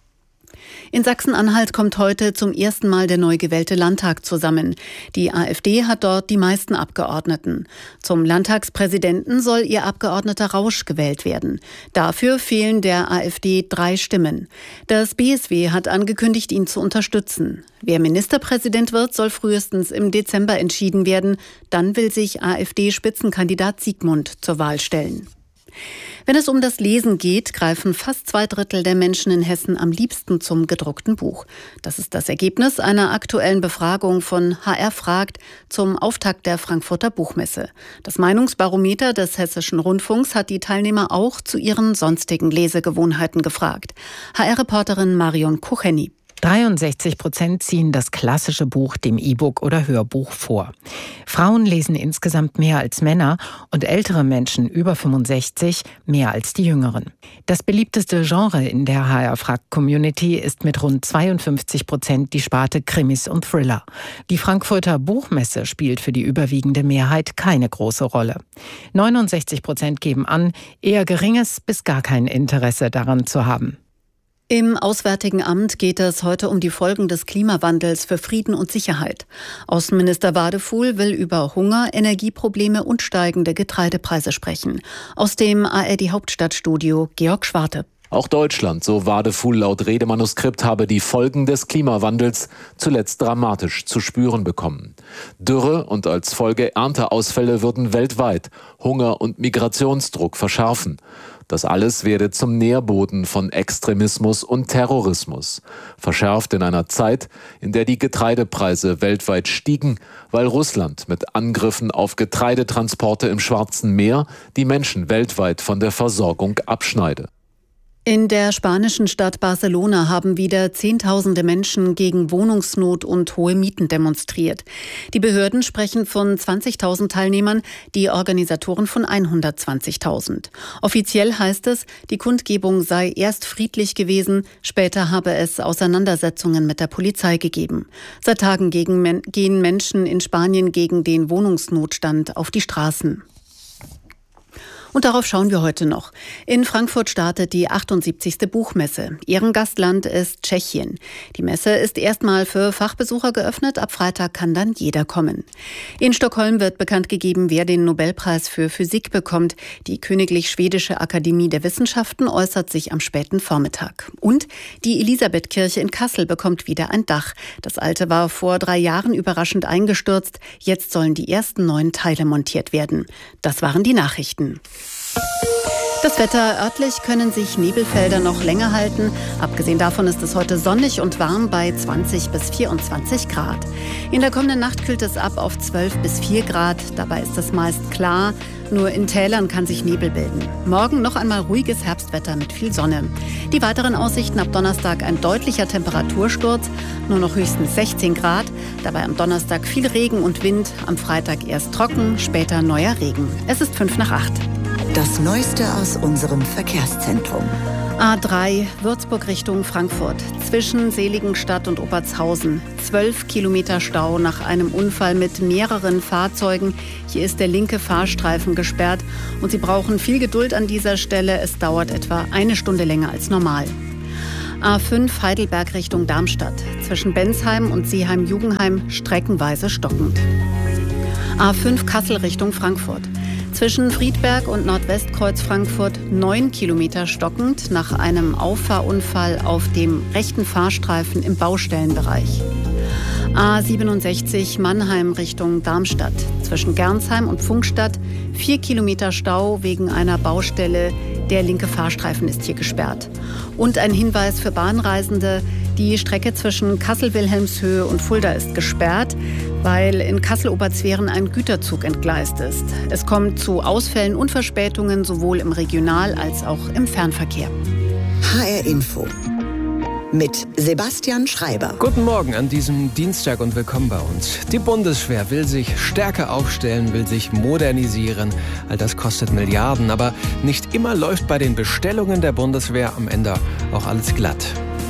In Sachsen-Anhalt kommt heute zum ersten Mal der neu gewählte Landtag zusammen. Die AfD hat dort die meisten Abgeordneten. Zum Landtagspräsidenten soll ihr Abgeordneter Rausch gewählt werden. Dafür fehlen der AfD drei Stimmen. Das B S W hat angekündigt, ihn zu unterstützen. Wer Ministerpräsident wird, soll frühestens im Dezember entschieden werden. Dann will sich AfD-Spitzenkandidat Siegmund zur Wahl stellen. Wenn es um das Lesen geht, greifen fast zwei Drittel der Menschen in Hessen am liebsten zum gedruckten Buch. Das ist das Ergebnis einer aktuellen Befragung von H R fragt zum Auftakt der Frankfurter Buchmesse. Das Meinungsbarometer des Hessischen Rundfunks hat die Teilnehmer auch zu ihren sonstigen Lesegewohnheiten gefragt. H R-Reporterin Marion Kucheni. dreiundsechzig Prozent ziehen das klassische Buch dem E-Book oder Hörbuch vor. Frauen lesen insgesamt mehr als Männer und ältere Menschen über fünfundsechzig mehr als die Jüngeren. Das beliebteste Genre in der H R-Frag-Community ist mit rund zweiundfünfzig Prozent die Sparte Krimis und Thriller. Die Frankfurter Buchmesse spielt für die überwiegende Mehrheit keine große Rolle. neunundsechzig Prozent geben an, eher geringes bis gar kein Interesse daran zu haben. Im Auswärtigen Amt geht es heute um die Folgen des Klimawandels für Frieden und Sicherheit. Außenminister Wadefuhl will über Hunger, Energieprobleme und steigende Getreidepreise sprechen. Aus dem A R D-Hauptstadtstudio Georg Schwarte. Auch Deutschland, so Wadefuhl laut Redemanuskript, habe die Folgen des Klimawandels zuletzt dramatisch zu spüren bekommen. Dürre und als Folge Ernteausfälle würden weltweit Hunger und Migrationsdruck verschärfen. Das alles werde zum Nährboden von Extremismus und Terrorismus. Verschärft in einer Zeit, in der die Getreidepreise weltweit stiegen, weil Russland mit Angriffen auf Getreidetransporte im Schwarzen Meer die Menschen weltweit von der Versorgung abschneide. In der spanischen Stadt Barcelona haben wieder Zehntausende Menschen gegen Wohnungsnot und hohe Mieten demonstriert. Die Behörden sprechen von zwanzigtausend Teilnehmern, die Organisatoren von hundertzwanzigtausend. Offiziell heißt es, die Kundgebung sei erst friedlich gewesen, später habe es Auseinandersetzungen mit der Polizei gegeben. Seit Tagen gegen, gehen Menschen in Spanien gegen den Wohnungsnotstand auf die Straßen. Und darauf schauen wir heute noch. In Frankfurt startet die achtundsiebzigste Buchmesse. Ehrengastland ist Tschechien. Die Messe ist erstmal für Fachbesucher geöffnet. Ab Freitag kann dann jeder kommen. In Stockholm wird bekannt gegeben, wer den Nobelpreis für Physik bekommt. Die Königlich Schwedische Akademie der Wissenschaften äußert sich am späten Vormittag. Und die Elisabethkirche in Kassel bekommt wieder ein Dach. Das alte war vor drei Jahren überraschend eingestürzt. Jetzt sollen die ersten neuen Teile montiert werden. Das waren die Nachrichten. Das Wetter: örtlich können sich Nebelfelder noch länger halten. Abgesehen davon ist es heute sonnig und warm bei zwanzig bis vierundzwanzig Grad. In der kommenden Nacht kühlt es ab auf zwölf bis vier Grad. Dabei ist es meist klar. Nur in Tälern kann sich Nebel bilden. Morgen noch einmal ruhiges Herbstwetter mit viel Sonne. Die weiteren Aussichten: ab Donnerstag ein deutlicher Temperatursturz, nur noch höchstens sechzehn Grad. Dabei am Donnerstag viel Regen und Wind, am Freitag erst trocken, später neuer Regen. Es ist fünf nach acht. Das Neueste aus unserem Verkehrszentrum. A drei, Würzburg Richtung Frankfurt. Zwischen Seligenstadt und Obertshausen. Zwölf Kilometer Stau nach einem Unfall mit mehreren Fahrzeugen. Hier ist der linke Fahrstreifen gesperrt. Und Sie brauchen viel Geduld an dieser Stelle. Es dauert etwa eine Stunde länger als normal. A fünf, Heidelberg Richtung Darmstadt. Zwischen Bensheim und Seeheim-Jugenheim streckenweise stockend. A fünf, Kassel Richtung Frankfurt. Zwischen Friedberg und Nordwestkreuz Frankfurt neun Kilometer stockend nach einem Auffahrunfall auf dem rechten Fahrstreifen im Baustellenbereich. A siebenundsechzig, Mannheim Richtung Darmstadt. Zwischen Gernsheim und Pfungstadt vier Kilometer Stau wegen einer Baustelle. Der linke Fahrstreifen ist hier gesperrt. Und ein Hinweis für Bahnreisende: Die Strecke zwischen Kassel-Wilhelmshöhe und Fulda ist gesperrt, weil in Kassel-Oberzweren ein Güterzug entgleist ist. Es kommt zu Ausfällen und Verspätungen sowohl im Regional- als auch im Fernverkehr. H R Info mit Sebastian Schreiber. Guten Morgen an diesem Dienstag und willkommen bei uns. Die Bundeswehr will sich stärker aufstellen, will sich modernisieren. All das kostet Milliarden, aber nicht immer läuft bei den Bestellungen der Bundeswehr am Ende auch alles glatt.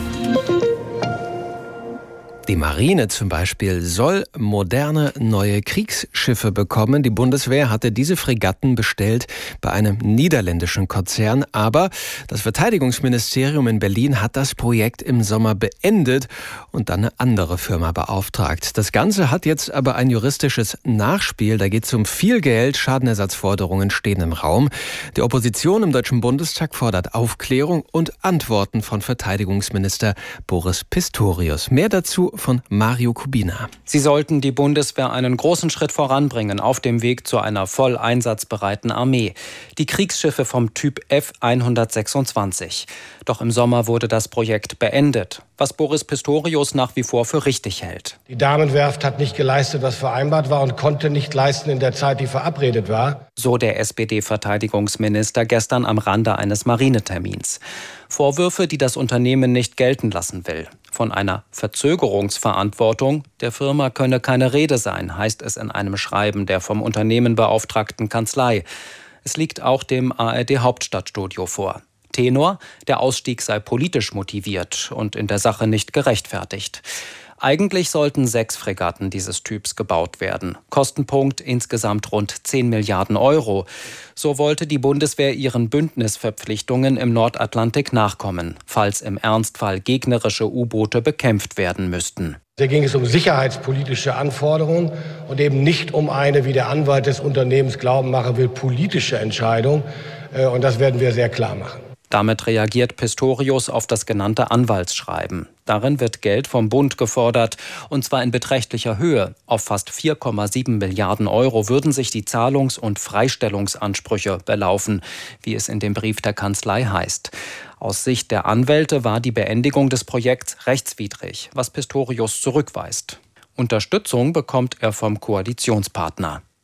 Die Marine zum Beispiel soll moderne neue Kriegsschiffe bekommen. Die Bundeswehr hatte diese Fregatten bestellt bei einem niederländischen Konzern. Aber das Verteidigungsministerium in Berlin hat das Projekt im Sommer beendet und dann eine andere Firma beauftragt. Das Ganze hat jetzt aber ein juristisches Nachspiel. Da geht es um viel Geld. Schadenersatzforderungen stehen im Raum. Die Opposition im Deutschen Bundestag fordert Aufklärung und Antworten von Verteidigungsminister Boris Pistorius. Mehr dazu von Mario Kubina. Sie sollten die Bundeswehr einen großen Schritt voranbringen auf dem Weg zu einer voll einsatzbereiten Armee. Die Kriegsschiffe vom Typ F hundertsechsundzwanzig. Doch im Sommer wurde das Projekt beendet, was Boris Pistorius nach wie vor für richtig hält. Die Damenwerft hat nicht geleistet, was vereinbart war, und konnte nicht leisten in der Zeit, die verabredet war. So der S P D-Verteidigungsminister gestern am Rande eines Marinetermins. Vorwürfe, die das Unternehmen nicht gelten lassen will. Von einer Verzögerungsverantwortung der Firma könne keine Rede sein, heißt es in einem Schreiben der vom Unternehmen beauftragten Kanzlei. Es liegt auch dem A R D-Hauptstadtstudio vor. Tenor: Der Ausstieg sei politisch motiviert und in der Sache nicht gerechtfertigt. Eigentlich sollten sechs Fregatten dieses Typs gebaut werden. Kostenpunkt insgesamt rund zehn Milliarden Euro. So wollte die Bundeswehr ihren Bündnisverpflichtungen im Nordatlantik nachkommen, falls im Ernstfall gegnerische U-Boote bekämpft werden müssten. Hier ging es um sicherheitspolitische Anforderungen und eben nicht um eine, wie der Anwalt des Unternehmens glauben machen will, politische Entscheidung. Und das werden wir sehr klar machen. Damit reagiert Pistorius auf das genannte Anwaltsschreiben. Darin wird Geld vom Bund gefordert, und zwar in beträchtlicher Höhe. Auf fast vier Komma sieben Milliarden Euro würden sich die Zahlungs- und Freistellungsansprüche belaufen, wie es in dem Brief der Kanzlei heißt. Aus Sicht der Anwälte war die Beendigung des Projekts rechtswidrig, was Pistorius zurückweist. Unterstützung bekommt er vom Koalitionspartner.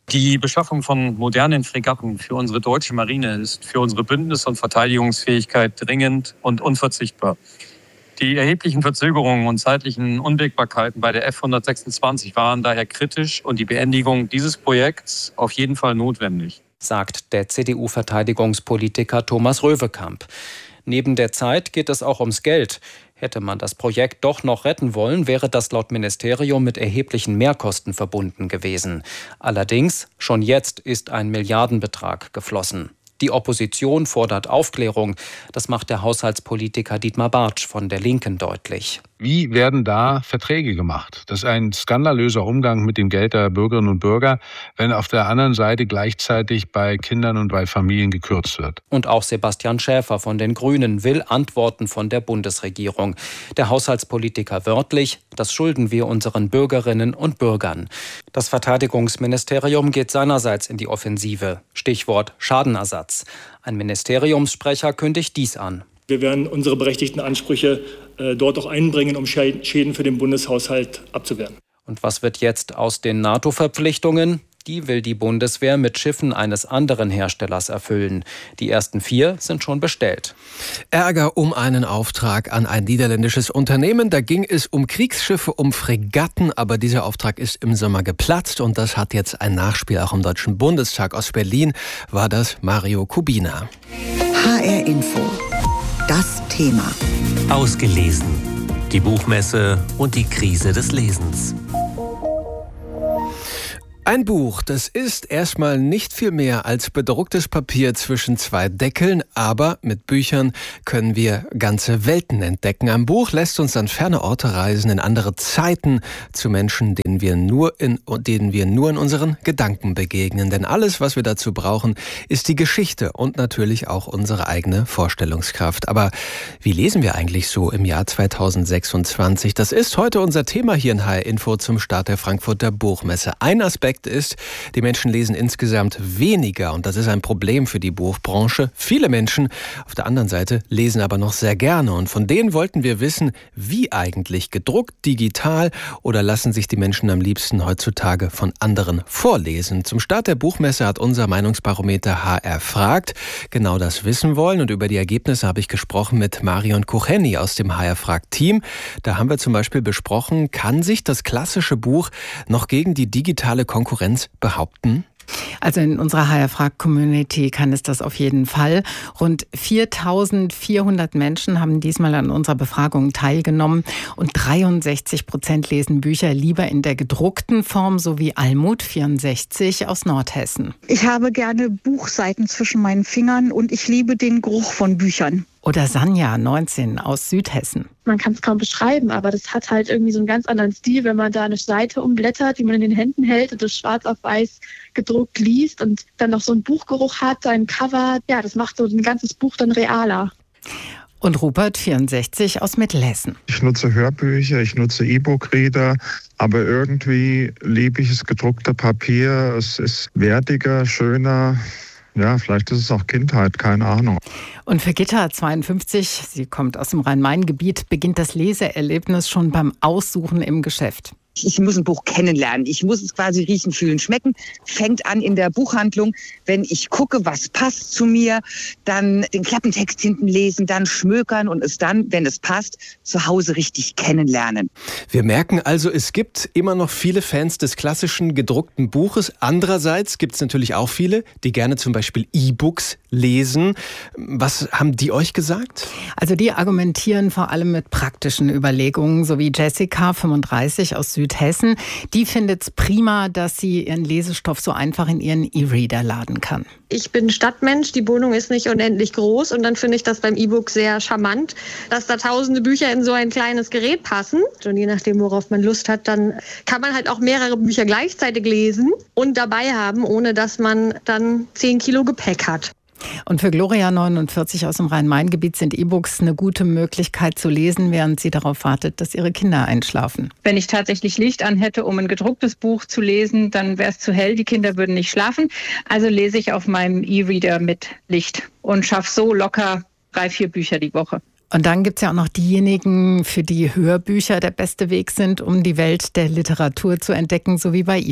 Die Beschaffung von modernen Fregatten für unsere deutsche Marine ist für unsere Bündnis- und Verteidigungsfähigkeit dringend und unverzichtbar. Die erheblichen Verzögerungen und zeitlichen Unwägbarkeiten bei der F hundertsechsundzwanzig waren daher kritisch und die Beendigung dieses Projekts auf jeden Fall notwendig, sagt der C D U-Verteidigungspolitiker Thomas Röwekamp. Neben der Zeit geht es auch ums Geld. Hätte man das Projekt doch noch retten wollen, wäre das laut Ministerium mit erheblichen Mehrkosten verbunden gewesen. Allerdings, schon jetzt ist ein Milliardenbetrag geflossen. Die Opposition fordert Aufklärung. Das macht der Haushaltspolitiker Dietmar Bartsch von der Linken deutlich. Wie werden da Verträge gemacht? Das ist ein skandalöser Umgang mit dem Geld der Bürgerinnen und Bürger, wenn auf der anderen Seite gleichzeitig bei Kindern und bei Familien gekürzt wird. Und auch Sebastian Schäfer von den Grünen will Antworten von der Bundesregierung. Der Haushaltspolitiker wörtlich: Das schulden wir unseren Bürgerinnen und Bürgern. Das Verteidigungsministerium geht seinerseits in die Offensive. Stichwort Schadenersatz. Ein Ministeriumssprecher kündigt dies an. Wir werden unsere berechtigten Ansprüche äh, dort auch einbringen, um Schäden für den Bundeshaushalt abzuwehren. Und was wird jetzt aus den NATO-Verpflichtungen? Die will die Bundeswehr mit Schiffen eines anderen Herstellers erfüllen. Die ersten vier sind schon bestellt. Ärger um einen Auftrag an ein niederländisches Unternehmen. Da ging es um Kriegsschiffe, um Fregatten. Aber dieser Auftrag ist im Sommer geplatzt. Und das hat jetzt ein Nachspiel auch im Deutschen Bundestag. Aus Berlin war das Mario Kubina. H R Info. Das Thema. Ausgelesen. Die Buchmesse und die Krise des Lesens. Ein Buch, das ist erstmal nicht viel mehr als bedrucktes Papier zwischen zwei Deckeln, aber mit Büchern können wir ganze Welten entdecken. Ein Buch lässt uns an ferne Orte reisen, in andere Zeiten, zu Menschen, denen wir nur in, denen wir nur in unseren Gedanken begegnen. Denn alles, was wir dazu brauchen, ist die Geschichte und natürlich auch unsere eigene Vorstellungskraft. Aber wie lesen wir eigentlich so im Jahr zweitausendsechsundzwanzig? Das ist heute unser Thema hier in H R Info zum Start der Frankfurter Buchmesse. Ein Aspekt ist, die Menschen lesen insgesamt weniger und das ist ein Problem für die Buchbranche. Viele Menschen auf der anderen Seite lesen aber noch sehr gerne und von denen wollten wir wissen, wie eigentlich gedruckt, digital oder lassen sich die Menschen am liebsten heutzutage von anderen vorlesen. Zum Start der Buchmesse hat unser Meinungsbarometer H R fragt genau das wissen wollen und über die Ergebnisse habe ich gesprochen mit Marion Kucheni aus dem H R fragt Team. Da haben wir zum Beispiel besprochen, kann sich das klassische Buch noch gegen die digitale Konkurrenz Konkurrenz behaupten? Also in unserer H R fragt Community kann es das auf jeden Fall. Rund viertausendvierhundert Menschen haben diesmal an unserer Befragung teilgenommen und dreiundsechzig Prozent lesen Bücher lieber in der gedruckten Form, sowie Almut vierundsechzig aus Nordhessen. Ich habe gerne Buchseiten zwischen meinen Fingern und ich liebe den Geruch von Büchern. Oder Sanja, neunzehn, aus Südhessen. Man kann es kaum beschreiben, aber das hat halt irgendwie so einen ganz anderen Stil, wenn man da eine Seite umblättert, die man in den Händen hält und das schwarz auf weiß gedruckt liest und dann noch so einen Buchgeruch hat, ein Cover. Ja, das macht so ein ganzes Buch dann realer. Und Rupert, vierundsechzig, aus Mittelhessen. Ich nutze Hörbücher, ich nutze E-Book-Reader, aber irgendwie liebe ich das gedruckte Papier. Es ist wertiger, schöner. Ja, vielleicht ist es auch Kindheit, keine Ahnung. Und für Gitta, zweiundfünfzig, sie kommt aus dem Rhein-Main-Gebiet, beginnt das Leseerlebnis schon beim Aussuchen im Geschäft. Ich muss ein Buch kennenlernen. Ich muss es quasi riechen, fühlen, schmecken. Fängt an in der Buchhandlung, wenn ich gucke, was passt zu mir, dann den Klappentext hinten lesen, dann schmökern und es dann, wenn es passt, zu Hause richtig kennenlernen. Wir merken also, es gibt immer noch viele Fans des klassischen gedruckten Buches. Andererseits gibt es natürlich auch viele, die gerne zum Beispiel E-Books lesen. Was haben die euch gesagt? Also die argumentieren vor allem mit praktischen Überlegungen, so wie Jessica, fünfunddreißig, aus Südhessen. Die findet es prima, dass sie ihren Lesestoff so einfach in ihren E-Reader laden kann. Ich bin Stadtmensch, die Wohnung ist nicht unendlich groß und dann finde ich das beim E-Book sehr charmant, dass da tausende Bücher in so ein kleines Gerät passen. Und je nachdem, worauf man Lust hat, dann kann man halt auch mehrere Bücher gleichzeitig lesen und dabei haben, ohne dass man dann zehn Kilo Gepäck hat. Und für Gloria, neunundvierzig, aus dem Rhein-Main-Gebiet sind E-Books eine gute Möglichkeit zu lesen, während sie darauf wartet, dass ihre Kinder einschlafen. Wenn ich tatsächlich Licht an hätte, um ein gedrucktes Buch zu lesen, dann wäre es zu hell, die Kinder würden nicht schlafen. Also lese ich auf meinem E-Reader mit Licht und schaffe so locker drei, vier Bücher die Woche. Und dann gibt es ja auch noch diejenigen, für die Hörbücher der beste Weg sind, um die Welt der Literatur zu entdecken, so wie bei ihr.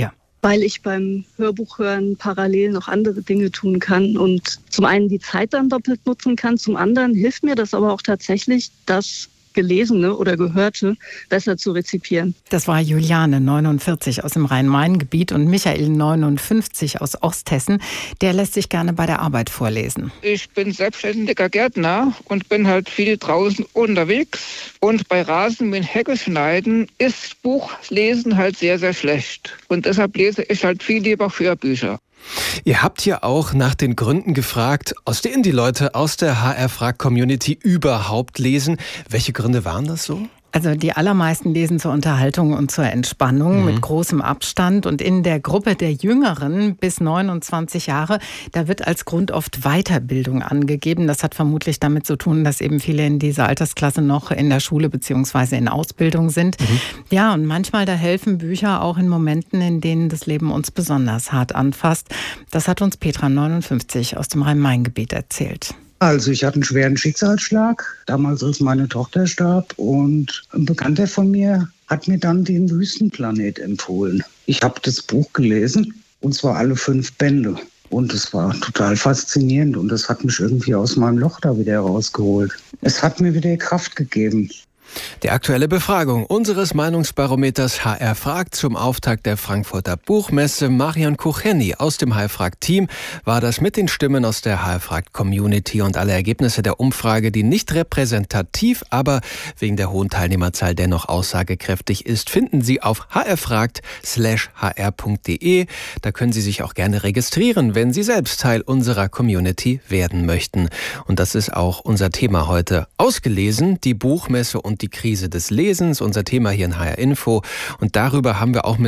weil ich beim Hörbuchhören parallel noch andere Dinge tun kann und zum einen die Zeit dann doppelt nutzen kann, zum anderen hilft mir das aber auch tatsächlich, das Gelesene oder Gehörte besser zu rezipieren. Das war Juliane, neunundvierzig, aus dem Rhein-Main-Gebiet und Michael, neunundfünfzig, aus Osthessen. Der lässt sich gerne bei der Arbeit vorlesen. Ich bin selbstständiger Gärtner und bin halt viel draußen unterwegs. Und bei Rasenmähen, Hecke schneiden ist Buchlesen halt sehr, sehr schlecht. Und deshalb lese ich halt viel lieber Hörbücher. Ihr habt ja auch nach den Gründen gefragt, aus denen die Leute aus der H R-Frag-Community überhaupt lesen. Welche Gründe waren das so? Also die allermeisten lesen zur Unterhaltung und zur Entspannung mhm. mit großem Abstand. Und in der Gruppe der Jüngeren bis neunundzwanzig Jahre, da wird als Grund oft Weiterbildung angegeben. Das hat vermutlich damit zu tun, dass eben viele in dieser Altersklasse noch in der Schule bzw. in Ausbildung sind. Mhm. Ja, und manchmal da helfen Bücher auch in Momenten, in denen das Leben uns besonders hart anfasst. Das hat uns Petra, neunundfünfzig, aus dem Rhein-Main-Gebiet erzählt. Also ich hatte einen schweren Schicksalsschlag, damals als meine Tochter starb, und ein Bekannter von mir hat mir dann den Wüstenplanet empfohlen. Ich habe das Buch gelesen, und zwar alle fünf Bände. Und es war total faszinierend und das hat mich irgendwie aus meinem Loch da wieder rausgeholt. Es hat mir wieder Kraft gegeben. Die aktuelle Befragung unseres Meinungsbarometers H R Fragt zum Auftakt der Frankfurter Buchmesse. Marian Kucheni aus dem H R Fragt-Team war das mit den Stimmen aus der H R Fragt-Community, und alle Ergebnisse der Umfrage, die nicht repräsentativ, aber wegen der hohen Teilnehmerzahl dennoch aussagekräftig ist, finden Sie auf hrfragt slash hr.de. Da können Sie sich auch gerne registrieren, wenn Sie selbst Teil unserer Community werden möchten. Und das ist auch unser Thema heute. Ausgelesen, die Buchmesse und die Krise des Lesens, unser Thema hier in H R Info. Und darüber haben wir auch mit